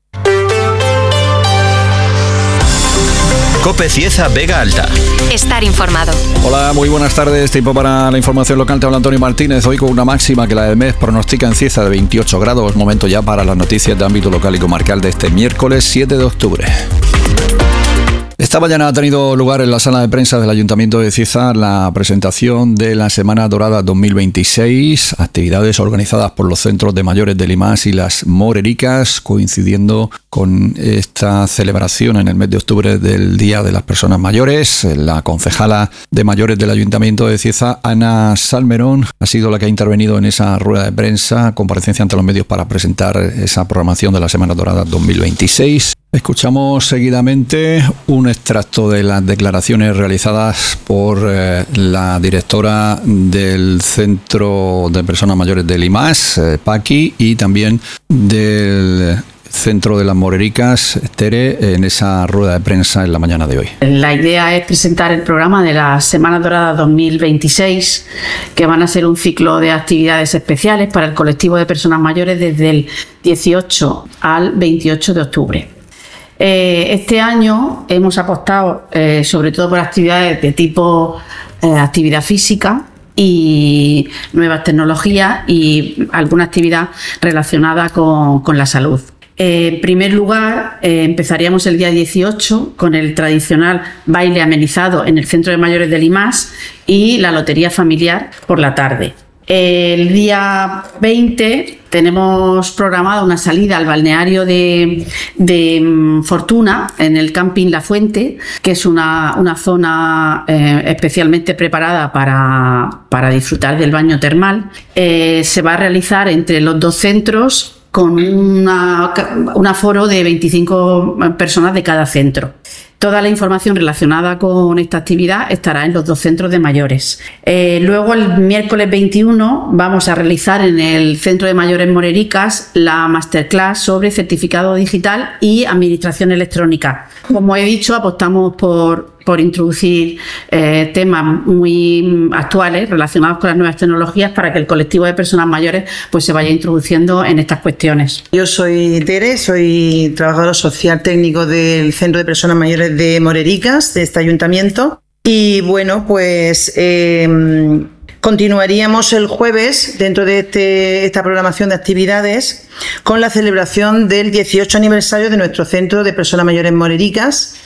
Cope Cieza Vega Alta. Estar informado. Hola, muy buenas tardes. Tiempo para la información local. Te habla Antonio Martínez. Hoy con una máxima que la del mes pronostica en Cieza de 28 grados. Momento ya para las noticias de ámbito local y comarcal de este miércoles 7 de octubre. Esta mañana ha tenido lugar en la sala de prensa del Ayuntamiento de Cieza la presentación de la Semana Dorada 2026, actividades organizadas por los centros de mayores del IMAS y las Morericas, coincidiendo con esta celebración en el mes de octubre del Día de las Personas Mayores. La concejala de mayores del Ayuntamiento de Cieza, Ana Salmerón, ha sido la que ha intervenido en esa rueda de prensa, comparecencia ante los medios para presentar esa programación de la Semana Dorada 2026. Escuchamos seguidamente un extracto de las declaraciones realizadas por la directora del Centro de Personas Mayores del IMAS, Paqui, y también del Centro de las Morericas, Tere, en esa rueda de prensa en la mañana de hoy. La idea es presentar el programa de la Semana Dorada 2026, que van a ser un ciclo de actividades especiales para el colectivo de personas mayores desde el 18 al 28 de octubre. Este año hemos apostado sobre todo por actividades de tipo actividad física y nuevas tecnologías y alguna actividad relacionada con la salud. En primer lugar, empezaríamos el día 18 con el tradicional baile amenizado en el Centro de Mayores del IMAS y la lotería familiar por la tarde. El día 20 tenemos programada una salida al balneario de Fortuna, en el camping La Fuente, que es una zona especialmente preparada para disfrutar del baño termal. Se va a realizar entre los dos centros con un aforo de 25 personas de cada centro. Toda la información relacionada con esta actividad estará en los dos centros de mayores. Luego, el miércoles 21, vamos a realizar en el Centro de Mayores Morericas la masterclass sobre certificado digital y administración electrónica. Como he dicho, apostamos por introducir temas muy actuales relacionados con las nuevas tecnologías para que el colectivo de personas mayores pues se vaya introduciendo en estas cuestiones. Yo soy Tere, soy trabajadora social técnico del Centro de Personas Mayores de Morericas, de este ayuntamiento. Y bueno, pues continuaríamos el jueves, dentro de esta programación de actividades, con la celebración del 18 aniversario de nuestro Centro de Personas Mayores Morericas.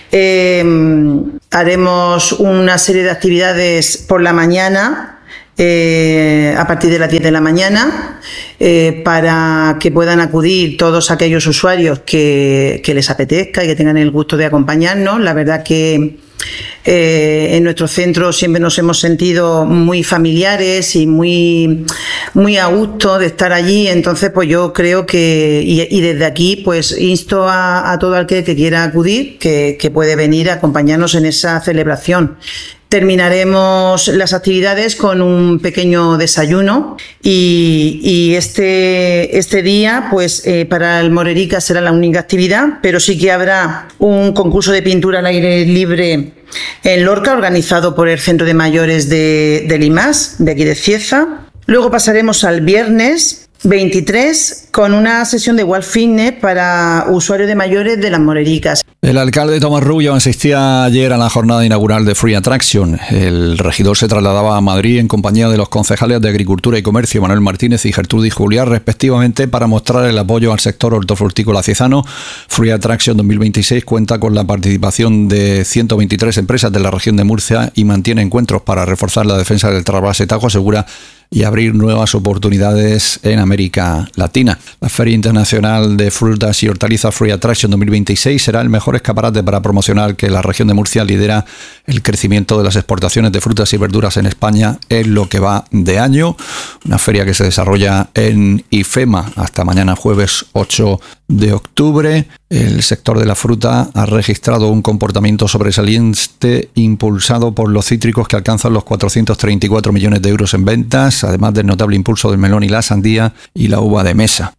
Haremos una serie de actividades por la mañana, a partir de las 10 de la mañana, para que puedan acudir todos aquellos usuarios que les apetezca y que tengan el gusto de acompañarnos. La verdad que en nuestro centro siempre nos hemos sentido muy familiares y muy a gusto de estar allí. Entonces pues yo creo que y desde aquí pues insto a todo aquel que quiera acudir que puede venir a acompañarnos en esa celebración. Terminaremos las actividades con un pequeño desayuno y este día pues para el Morericas será la única actividad, pero sí que habrá un concurso de pintura al aire libre en Lorca, organizado por el Centro de Mayores de Limas, de aquí de Cieza. Luego pasaremos al viernes 23 con una sesión de Walk Fitness para usuarios de mayores de las Morericas. El alcalde Tomás Rubio asistía ayer a la jornada inaugural de Free Attraction. El regidor se trasladaba a Madrid en compañía de los concejales de Agricultura y Comercio, Manuel Martínez y Gertrudis Julián, respectivamente, para mostrar el apoyo al sector hortofrutícola ciezano. Free Attraction 2026 cuenta con la participación de 123 empresas de la región de Murcia y mantiene encuentros para reforzar la defensa del trasvase Tajo Segura y abrir nuevas oportunidades en América Latina. La Feria Internacional de Frutas y Hortalizas Free Attraction 2026 será el mejor escaparate para promocionar que la región de Murcia lidera el crecimiento de las exportaciones de frutas y verduras en España en lo que va de año. Una feria que se desarrolla en IFEMA hasta mañana jueves 8 de octubre. El sector de la fruta ha registrado un comportamiento sobresaliente impulsado por los cítricos, que alcanzan los 434 millones de euros en ventas, además del notable impulso del melón y la sandía y la uva de mesa.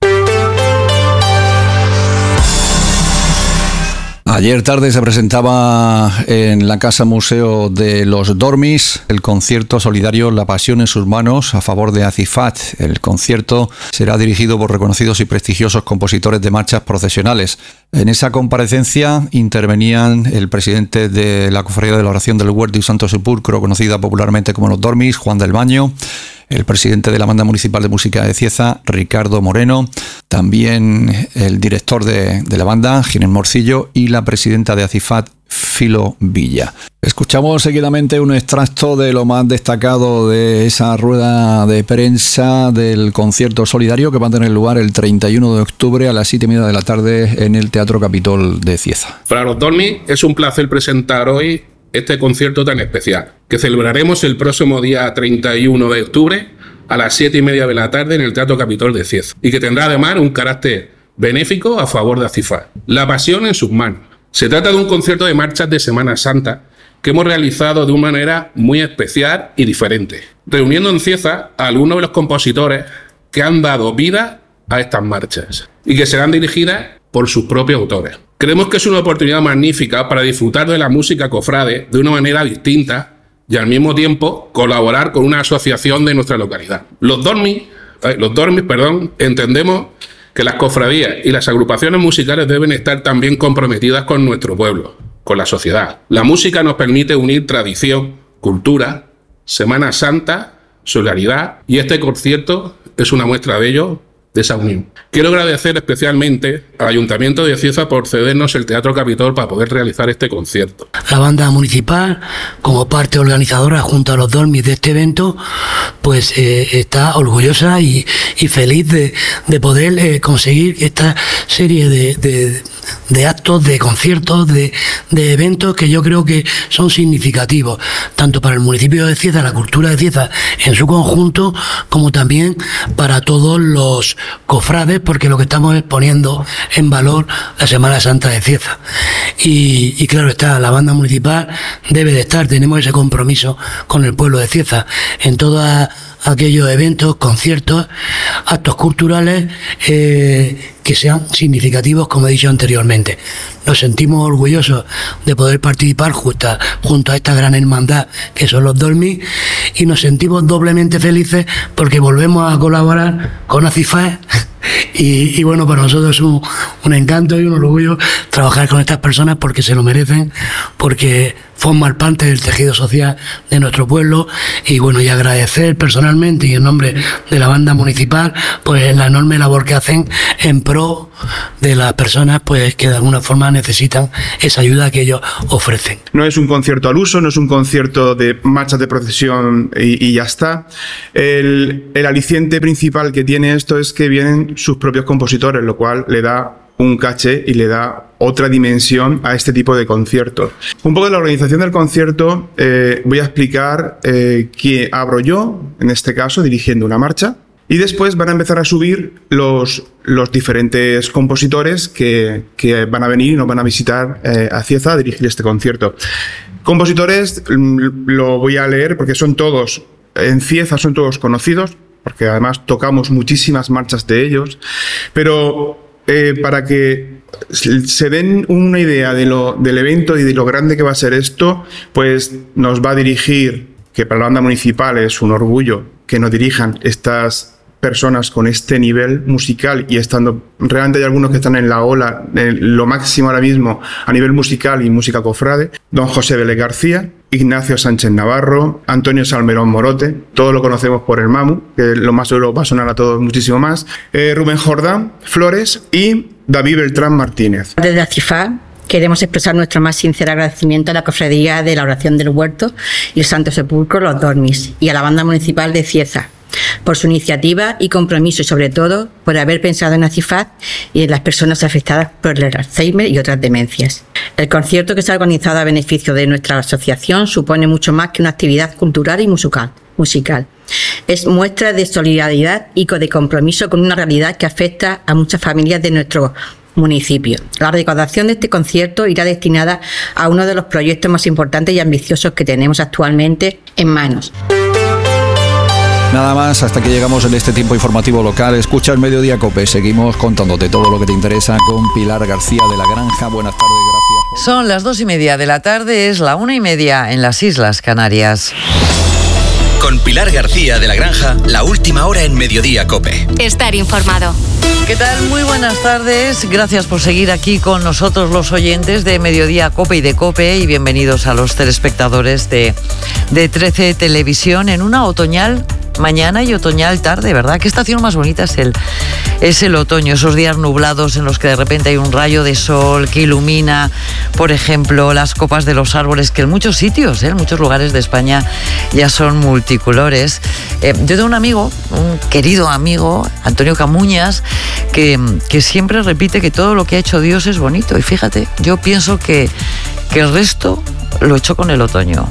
Ayer tarde se presentaba en la Casa Museo de los Dormis el concierto solidario La Pasión en sus manos a favor de Acifat. El concierto será dirigido por reconocidos y prestigiosos compositores de marchas procesionales. En esa comparecencia intervenían el presidente de la Cofradía de la Oración del Huerto y Santo Sepulcro, conocida popularmente como los Dormis, Juan del Baño, el presidente de la Banda Municipal de Música de Cieza, Ricardo Moreno, también el director de la banda, Ginés Morcillo, y la presidenta de Acifat, Filo Villa. Escuchamos seguidamente un extracto de lo más destacado de esa rueda de prensa del concierto solidario que va a tener lugar el 31 de octubre a las 7:30 de la tarde en el Teatro Capitol de Cieza. Para los Dormis es un placer presentar hoy este concierto tan especial, que celebraremos el próximo día 31 de octubre a las 7:30 de la tarde en el Teatro Capitol de Cieza, y que tendrá además un carácter benéfico a favor de Acifat. La pasión en sus manos. Se trata de un concierto de marchas de Semana Santa que hemos realizado de una manera muy especial y diferente, reuniendo en Cieza a algunos de los compositores que han dado vida a estas marchas y que serán dirigidas por sus propios autores. Creemos que es una oportunidad magnífica para disfrutar de la música cofrade de una manera distinta y al mismo tiempo colaborar con una asociación de nuestra localidad. Los Dormis, entendemos que las cofradías y las agrupaciones musicales deben estar también comprometidas con nuestro pueblo, con la sociedad. La música nos permite unir tradición, cultura, Semana Santa, solidaridad, y este concierto es una muestra de ello de esa unión. Quiero agradecer especialmente al Ayuntamiento de Cieza por cedernos el Teatro Capitol para poder realizar este concierto. La banda municipal, como parte organizadora junto a los Dolmis de este evento, pues está orgullosa y feliz de poder conseguir esta serie de actos, de conciertos, de eventos que yo creo que son significativos, tanto para el municipio de Cieza, la cultura de Cieza en su conjunto, como también para todos los cofrades, porque lo que estamos es poniendo en valor la Semana Santa de Cieza. Y claro está, la banda municipal debe de estar, tenemos ese compromiso con el pueblo de Cieza en todos aquellos eventos, conciertos, actos culturales que sean significativos, como he dicho anteriormente. Nos sentimos orgullosos de poder participar junto a esta gran hermandad que son los Dolmis, y nos sentimos doblemente felices porque volvemos a colaborar con ACIFAE. Y bueno, para nosotros es un encanto y un orgullo trabajar con estas personas porque se lo merecen, porque forman parte del tejido social de nuestro pueblo. Y bueno, y agradecer personalmente y en nombre de la banda municipal pues la enorme labor que hacen en pro de las personas pues que de alguna forma necesitan esa ayuda que ellos ofrecen. No es un concierto al uso, no es un concierto de marchas de procesión y ya está. El aliciente principal que tiene esto es que vienen sus propios compositores, lo cual le da un caché y le da otra dimensión a este tipo de conciertos. Un poco de la organización del concierto, voy a explicar que abro yo, en este caso, dirigiendo una marcha, y después van a empezar a subir los diferentes compositores que van a venir y nos van a visitar a Cieza a dirigir este concierto. Compositores, lo voy a leer porque son todos, en Cieza son todos conocidos, porque además tocamos muchísimas marchas de ellos, pero para que se den una idea del evento y de lo grande que va a ser esto, pues nos va a dirigir, que para la banda municipal es un orgullo que nos dirijan estas personas con este nivel musical, y estando realmente hay algunos que están en la ola, en lo máximo ahora mismo a nivel musical y música cofrade: don José Vélez García, Ignacio Sánchez Navarro, Antonio Salmerón Morote, todos lo conocemos por el Mamu, que lo más seguro va a sonar a todos muchísimo más, Rubén Jordán Flores y David Beltrán Martínez. Desde ACIFAE queremos expresar nuestro más sincero agradecimiento a la Cofradía de la Oración del Huerto y el Santo Sepulcro, los Dolmis, y a la Banda Municipal de Cieza por su iniciativa y compromiso, y sobre todo por haber pensado en ACIFAE y en las personas afectadas por el Alzheimer y otras demencias. El concierto, que se ha organizado a beneficio de nuestra asociación, supone mucho más que una actividad cultural y musical. Es muestra de solidaridad y de compromiso con una realidad que afecta a muchas familias de nuestro municipio. La recaudación de este concierto irá destinada a uno de los proyectos más importantes y ambiciosos que tenemos actualmente en manos. Nada más, hasta que llegamos en este tiempo informativo local. Escucha el Mediodía COPE. Seguimos contándote todo lo que te interesa con Pilar García de la Granja. Buenas tardes, gracias. Son las 2:30 de la tarde, es la 1:30 en las Islas Canarias. Con Pilar García de la Granja, la última hora en Mediodía COPE. Estar informado. ¿Qué tal? Muy buenas tardes. Gracias por seguir aquí con nosotros, los oyentes de Mediodía COPE y de COPE, y bienvenidos a los telespectadores de 13 Televisión en una otoñal mañana y otoñal tarde, ¿verdad? ¿Qué estación más bonita es el otoño? Esos días nublados en los que de repente hay un rayo de sol que ilumina, por ejemplo, las copas de los árboles, que en muchos sitios, en muchos lugares de España ya son multicolores. Yo tengo un amigo, un querido amigo, Antonio Camuñas, que siempre repite que todo lo que ha hecho Dios es bonito. Y fíjate, yo pienso que el resto lo echó con el otoño.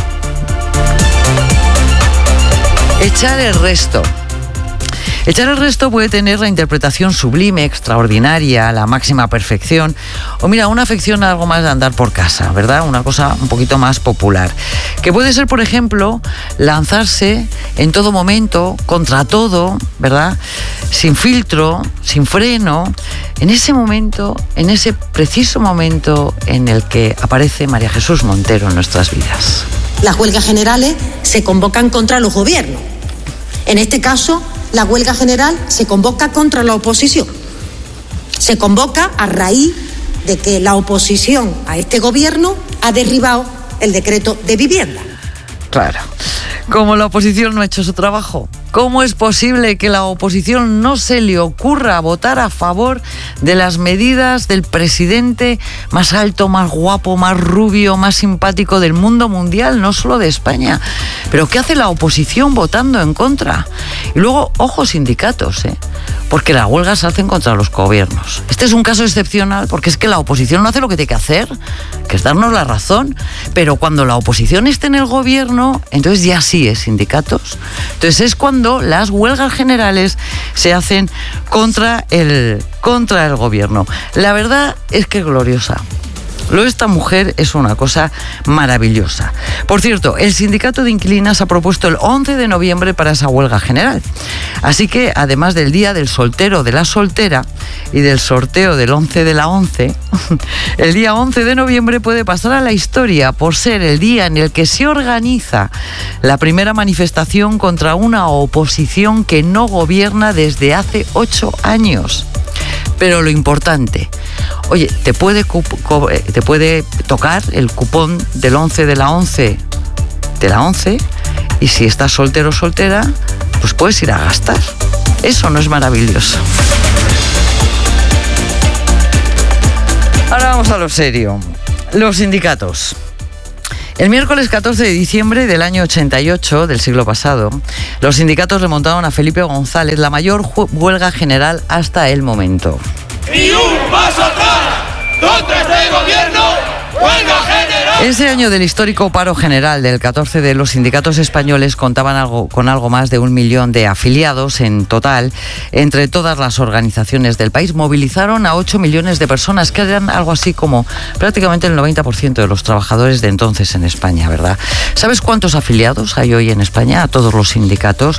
Echar el resto. Echar el resto puede tener la interpretación sublime, extraordinaria, la máxima perfección, o mira, una afección algo más de andar por casa, ¿verdad? Una cosa un poquito más popular. Que puede ser, por ejemplo, lanzarse en todo momento, contra todo, ¿verdad? Sin filtro, sin freno, en ese momento, en ese preciso momento en el que aparece María Jesús Montero en nuestras vidas. Las huelgas generales se convocan contra los gobiernos. En este caso, la huelga general se convoca contra la oposición. Se convoca a raíz de que la oposición a este gobierno ha derribado el decreto de vivienda. Claro. Como la oposición no ha hecho su trabajo, ¿Cómo es posible que la oposición no se le ocurra votar a favor de las medidas del presidente más alto, más guapo, más rubio, más simpático del mundo mundial, no solo de España? ¿Pero qué hace la oposición votando en contra? Y luego, ojo, sindicatos, porque las huelgas se hacen contra los gobiernos. Este es un caso excepcional porque es que la oposición no hace lo que tiene que hacer, que es darnos la razón. Pero cuando la oposición esté en el gobierno, entonces ya sí es sindicatos. Entonces es cuando las huelgas generales se hacen contra el gobierno. La verdad es que es gloriosa. Lo de esta mujer es una cosa maravillosa. Por cierto, el sindicato de inquilinas ha propuesto el 11 de noviembre para esa huelga general. Así que, además del día del soltero, de la soltera y del sorteo del 11 de la 11, el día 11 de noviembre puede pasar a la historia por ser el día en el que se organiza la primera manifestación contra una oposición que no gobierna desde hace 8 años. Pero lo importante, oye, te puede tocar el cupón del 11 de la 11 y si estás soltero o soltera, pues puedes ir a gastar. Eso no es maravilloso. Ahora vamos a lo serio. Los sindicatos. El miércoles 14 de diciembre del año 88, del siglo pasado, los sindicatos remontaron a Felipe González la mayor huelga general hasta el momento. ¡Ni un paso atrás! ¡Contra este gobierno! ¡Huelga general! Ese año del histórico paro general del 14 de los sindicatos españoles contaban con algo más de 1 millón de afiliados en total. Entre todas las organizaciones del país movilizaron a 8 millones de personas, que eran algo así como prácticamente el 90% de los trabajadores de entonces en España, ¿verdad? ¿Sabes cuántos afiliados hay hoy en España a todos los sindicatos?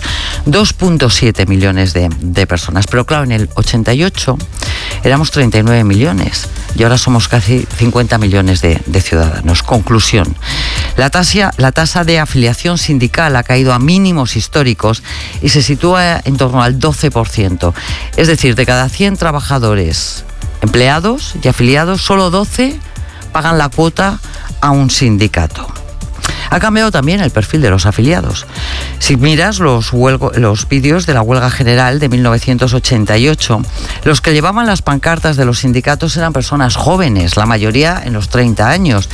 2,7 millones de personas. Pero claro, en el 88 éramos 39 millones y ahora somos casi 50 millones de ciudadanos. Conclusión. La tasa de afiliación sindical ha caído a mínimos históricos y se sitúa en torno al 12%. Es decir, de cada 100 trabajadores empleados y afiliados, solo 12 pagan la cuota a un sindicato. Ha cambiado también el perfil de los afiliados. Si miras los vídeos de la huelga general de 1988, los que llevaban las pancartas de los sindicatos eran personas jóvenes, la mayoría en los 30 años.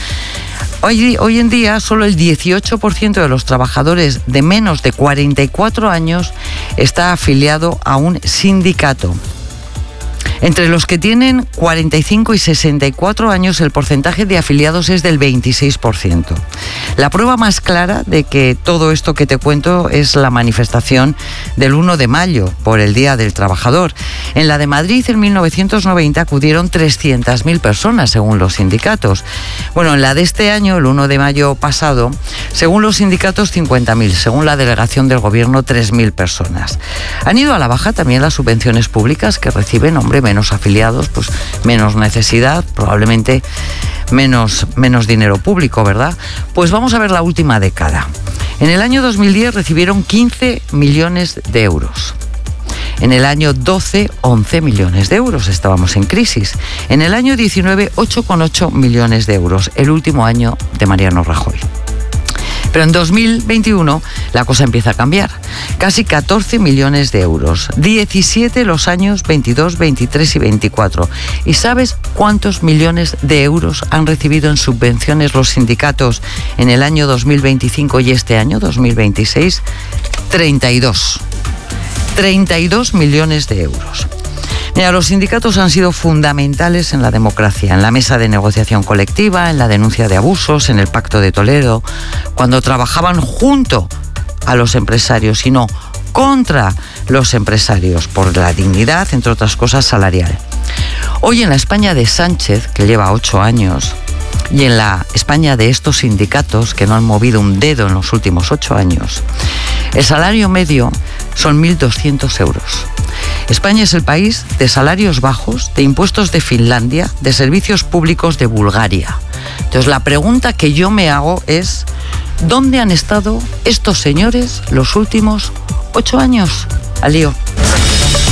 Hoy en día, solo el 18% de los trabajadores de menos de 44 años está afiliado a un sindicato. Entre los que tienen 45 y 64 años, el porcentaje de afiliados es del 26%. La prueba más clara de que todo esto que te cuento es la manifestación del 1 de mayo por el Día del Trabajador. En la de Madrid, en 1990, acudieron 300.000 personas, según los sindicatos. Bueno, en la de este año, el 1 de mayo pasado, según los sindicatos, 50.000. Según la delegación del Gobierno, 3.000 personas. Han ido a la baja también las subvenciones públicas que reciben, menos afiliados, pues menos necesidad, probablemente menos dinero público, ¿verdad? Pues vamos a ver la última década. En el año 2010 recibieron 15 millones de euros. En el año 12, 11 millones de euros. Estábamos en crisis. En el año 19, 8,8 millones de euros. El último año de Mariano Rajoy. Pero en 2021 la cosa empieza a cambiar. Casi 14 millones de euros. 17 los años 22, 23 y 24. ¿Y sabes cuántos millones de euros han recibido en subvenciones los sindicatos en el año 2025 y este año 2026? 32. 32 millones de euros. Mira, los sindicatos han sido fundamentales en la democracia, en la mesa de negociación colectiva, en la denuncia de abusos, en el Pacto de Toledo, cuando trabajaban junto a los empresarios y no contra los empresarios, por la dignidad, entre otras cosas, salarial. Hoy en la España de Sánchez, que lleva 8 años, y en la España de estos sindicatos, que no han movido un dedo en los últimos 8 años, el salario medio son 1.200 euros. España es el país de salarios bajos, de impuestos de Finlandia, de servicios públicos de Bulgaria. Entonces la pregunta que yo me hago es, ¿dónde han estado estos señores los últimos 8 años? Al lío.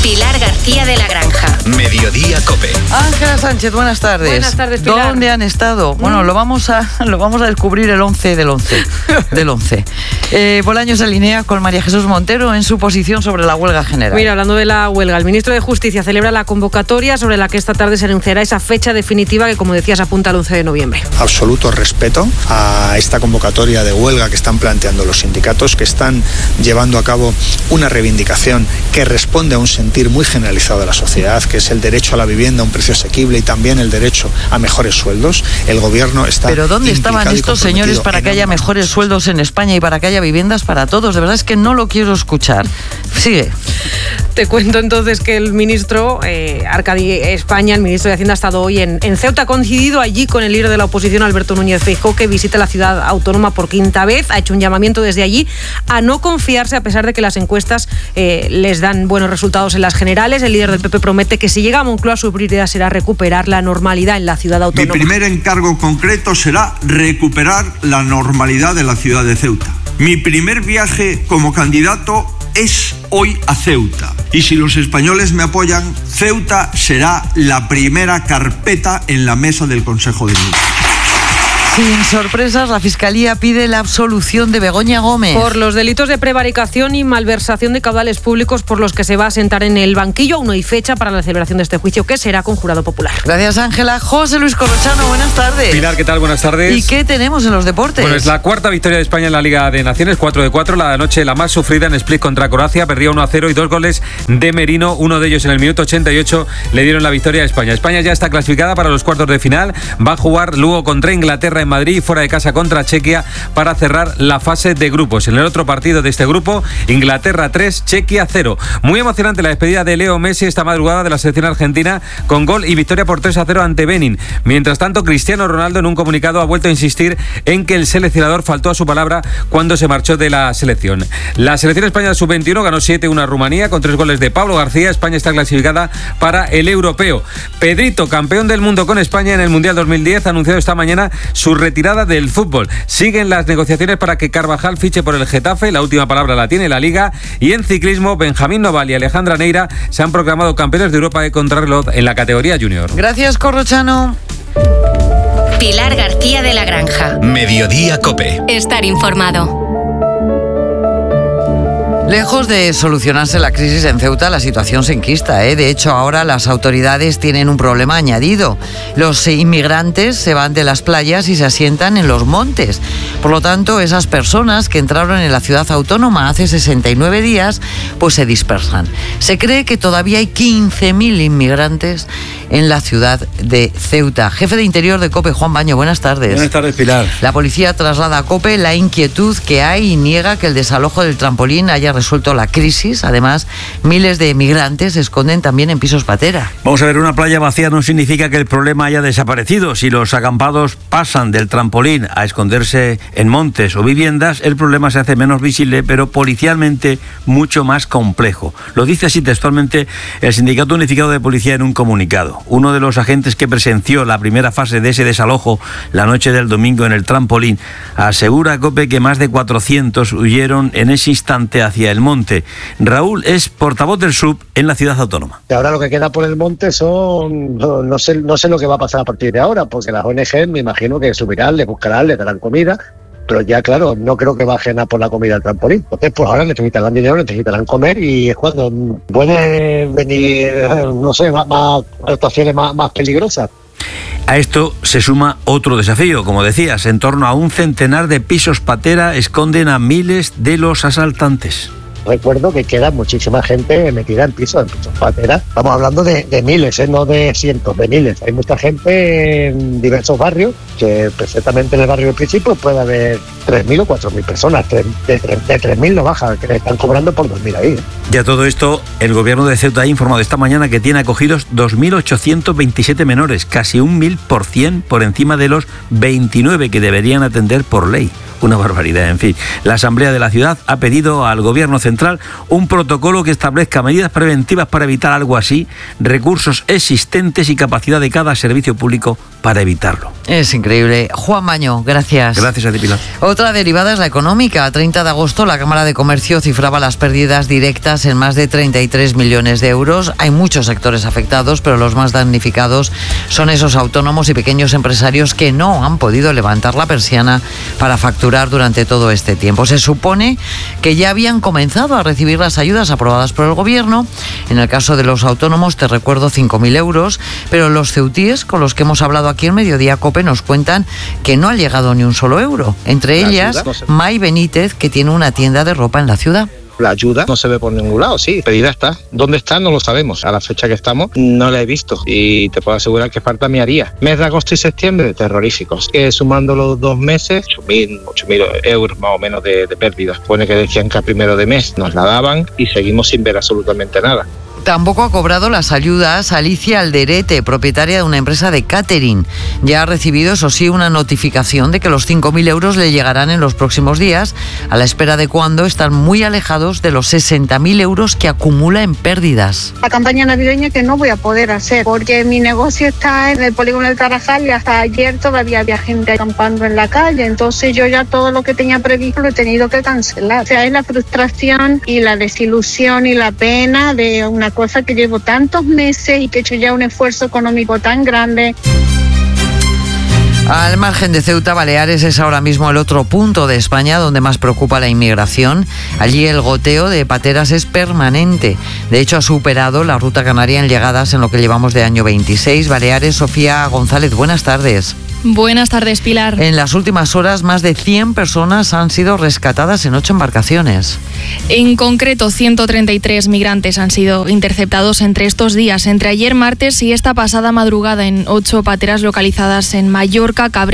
Pilar García de la Granja. Mediodía COPE. Ángela Sánchez, buenas tardes. Buenas tardes, Pilar. ¿Dónde han estado? Bueno, lo vamos a descubrir el 11 del 11. Del 11. Bolaño se alinea con María Jesús Montero en su posición sobre la huelga general. Mira, hablando de la huelga, el ministro de Justicia celebra la convocatoria sobre la que esta tarde se anunciará esa fecha definitiva que, como decías, apunta al 11 de noviembre. Absoluto respeto a esta convocatoria de huelga que están planteando los sindicatos, que están llevando a cabo una reivindicación que responde a un sentir muy generalizado de la sociedad, que es el derecho a la vivienda a un precio asequible y también el derecho a mejores sueldos. El gobierno está... ¿Pero dónde estaban estos señores para que haya mejores sueldos en España y para que haya viviendas para todos? De verdad es que no lo quiero escuchar. Sigue. Te cuento entonces que el ministro Arcadi España, el ministro de Hacienda, ha estado hoy en Ceuta, ha coincidido allí con el líder de la oposición, Alberto Núñez Feijóo, que visita la ciudad autónoma por quinta vez. Ha hecho un llamamiento desde allí a no confiarse, a pesar de que las encuestas les dan buenos resultados en las generales. El líder del PP promete que si llega a Moncloa, su prioridad será recuperar la normalidad en la ciudad autónoma. Mi primer encargo concreto será recuperar la normalidad de la ciudad de Ceuta. Mi primer viaje como candidato es hoy a Ceuta. Y si los españoles me apoyan, Ceuta será la primera carpeta en la mesa del Consejo de Ministros. Sin sorpresas, la Fiscalía pide la absolución de Begoña Gómez. Por los delitos de prevaricación y malversación de caudales públicos por los que se va a sentar en el banquillo. Aún no hay fecha para la celebración de este juicio, que será con jurado popular. Gracias, Ángela. José Luis Corrochano, buenas tardes. Pilar, ¿qué tal? Buenas tardes. ¿Y qué tenemos en los deportes? Bueno, es la cuarta victoria de España en la Liga de Naciones, 4 de 4. La noche la más sufrida en Split contra Croacia. Perdía 1-0 y 2 goles de Merino. Uno de ellos en el minuto 88 le dieron la victoria a España. España ya está clasificada para los cuartos de final. Va a jugar luego contra Inglaterra en Madrid y fuera de casa contra Chequia para cerrar la fase de grupos. En el otro partido de este grupo, Inglaterra 3, Chequia 0. Muy emocionante la despedida de Leo Messi esta madrugada de la selección argentina, con gol y victoria por 3-0 ante Benin. Mientras tanto, Cristiano Ronaldo en un comunicado ha vuelto a insistir en que el seleccionador faltó a su palabra cuando se marchó de la selección. La selección española sub-21 ganó 7-1 a Rumanía con 3 goles de Pablo García. España está clasificada para el europeo. Pedrito, campeón del mundo con España en el Mundial 2010, ha anunciado esta mañana su retirada del fútbol. Siguen las negociaciones para que Carvajal fiche por el Getafe. La última palabra la tiene la Liga. Y en ciclismo, Benjamín Noval y Alejandra Neira se han proclamado campeones de Europa de contrarreloj en la categoría junior. Gracias, Corrochano. Pilar García de la Granja. Mediodía COPE. Estar informado. Lejos de solucionarse la crisis en Ceuta, la situación se enquista. De hecho, ahora las autoridades tienen un problema añadido. Los inmigrantes se van de las playas y se asientan en los montes. Por lo tanto, esas personas que entraron en la ciudad autónoma hace 69 días, pues se dispersan. Se cree que todavía hay 15.000 inmigrantes en la ciudad de Ceuta. Jefe de Interior de COPE, Juan Baño, buenas tardes. Buenas tardes, Pilar. La policía traslada a COPE la inquietud que hay y niega que el desalojo del trampolín haya resuelto la crisis. Además, miles de migrantes se esconden también en pisos patera. Vamos a ver, una playa vacía no significa que el problema haya desaparecido. Si los acampados pasan del trampolín a esconderse en montes o viviendas, el problema se hace menos visible, pero policialmente mucho más complejo. Lo dice así textualmente el Sindicato Unificado de Policía en un comunicado. Uno de los agentes que presenció la primera fase de ese desalojo la noche del domingo en el trampolín asegura a COPE que más de 400 huyeron en ese instante hacia el monte. Raúl es portavoz del SUB en la ciudad autónoma. Ahora lo que queda por el monte son, no sé lo que va a pasar a partir de ahora, porque las ONG me imagino que subirán, les buscarán, les darán comida, pero ya claro, no creo que bajen a por la comida al trampolín. Entonces, pues ahora necesitarán dinero, necesitarán comer y es cuando pueden venir, no sé, más actuaciones más peligrosas. A esto se suma otro desafío, como decías, en torno a un centenar de pisos patera esconden a miles de los asaltantes. Recuerdo que queda muchísima gente metida en pisos patera. Estamos hablando de miles, no de cientos, de miles. Hay mucha gente en diversos barrios, que perfectamente en el barrio del principio puede haber 3.000 o 4.000 personas. De 3.000 no baja, que le están cobrando por dormir ahí. Y a todo esto, el gobierno de Ceuta ha informado esta mañana que tiene acogidos 2.827 menores, casi un 1.000% por encima de los 29 que deberían atender por ley. Una barbaridad, en fin. La Asamblea de la ciudad ha pedido al Gobierno central un protocolo que establezca medidas preventivas para evitar algo así, recursos existentes y capacidad de cada servicio público para evitarlo. Es increíble. Juan Maño, gracias. Gracias a ti, Pilar. Otra derivada es la económica. A 30 de agosto la Cámara de Comercio cifraba las pérdidas directas en más de 33 millones de euros. Hay muchos sectores afectados, pero los más damnificados son esos autónomos y pequeños empresarios que no han podido levantar la persiana para facturar durante todo este tiempo. Se supone que ya habían comenzado a recibir las ayudas aprobadas por el Gobierno. En el caso de los autónomos, te recuerdo, 5.000 euros, pero los ceutíes con los que hemos hablado aquí en Mediodía COPE nos cuentan que no ha llegado ni un solo euro. Entre ellas, May Benítez, que tiene una tienda de ropa en la ciudad. La ayuda no se ve por ningún lado, sí, pedida está. ¿Dónde está? No lo sabemos. A la fecha que estamos no la he visto y te puedo asegurar que falta mi haría. Mes de agosto y septiembre, terroríficos. Que sumando los 2 meses, 8.000 euros más o menos de pérdidas. Pone que decían que a primero de mes nos la daban y seguimos sin ver absolutamente nada. Tampoco ha cobrado las ayudas Alicia Alderete, propietaria de una empresa de catering. Ya ha recibido, eso sí, una notificación de que los 5.000 euros le llegarán en los próximos días, a la espera de cuando están muy alejados de los 60.000 euros que acumula en pérdidas. La campaña navideña que no voy a poder hacer, porque mi negocio está en el polígono del Tarajal y hasta ayer todavía había gente acampando en la calle, entonces yo ya todo lo que tenía previsto lo he tenido que cancelar. O sea, es la frustración y la desilusión y la pena de una cosa que llevo tantos meses y que he hecho ya un esfuerzo económico tan grande. Al margen de Ceuta, Baleares es ahora mismo el otro punto de España donde más preocupa la inmigración. Allí el goteo de pateras es permanente. De hecho, ha superado la ruta canaria en llegadas en lo que llevamos de año 26. Baleares, Sofía González, buenas tardes. Buenas tardes, Pilar. En las últimas horas, más de 100 personas han sido rescatadas en 8 embarcaciones. En concreto, 133 migrantes han sido interceptados entre estos días, entre ayer martes y esta pasada madrugada, en 8 pateras localizadas en Mallorca, Cabrera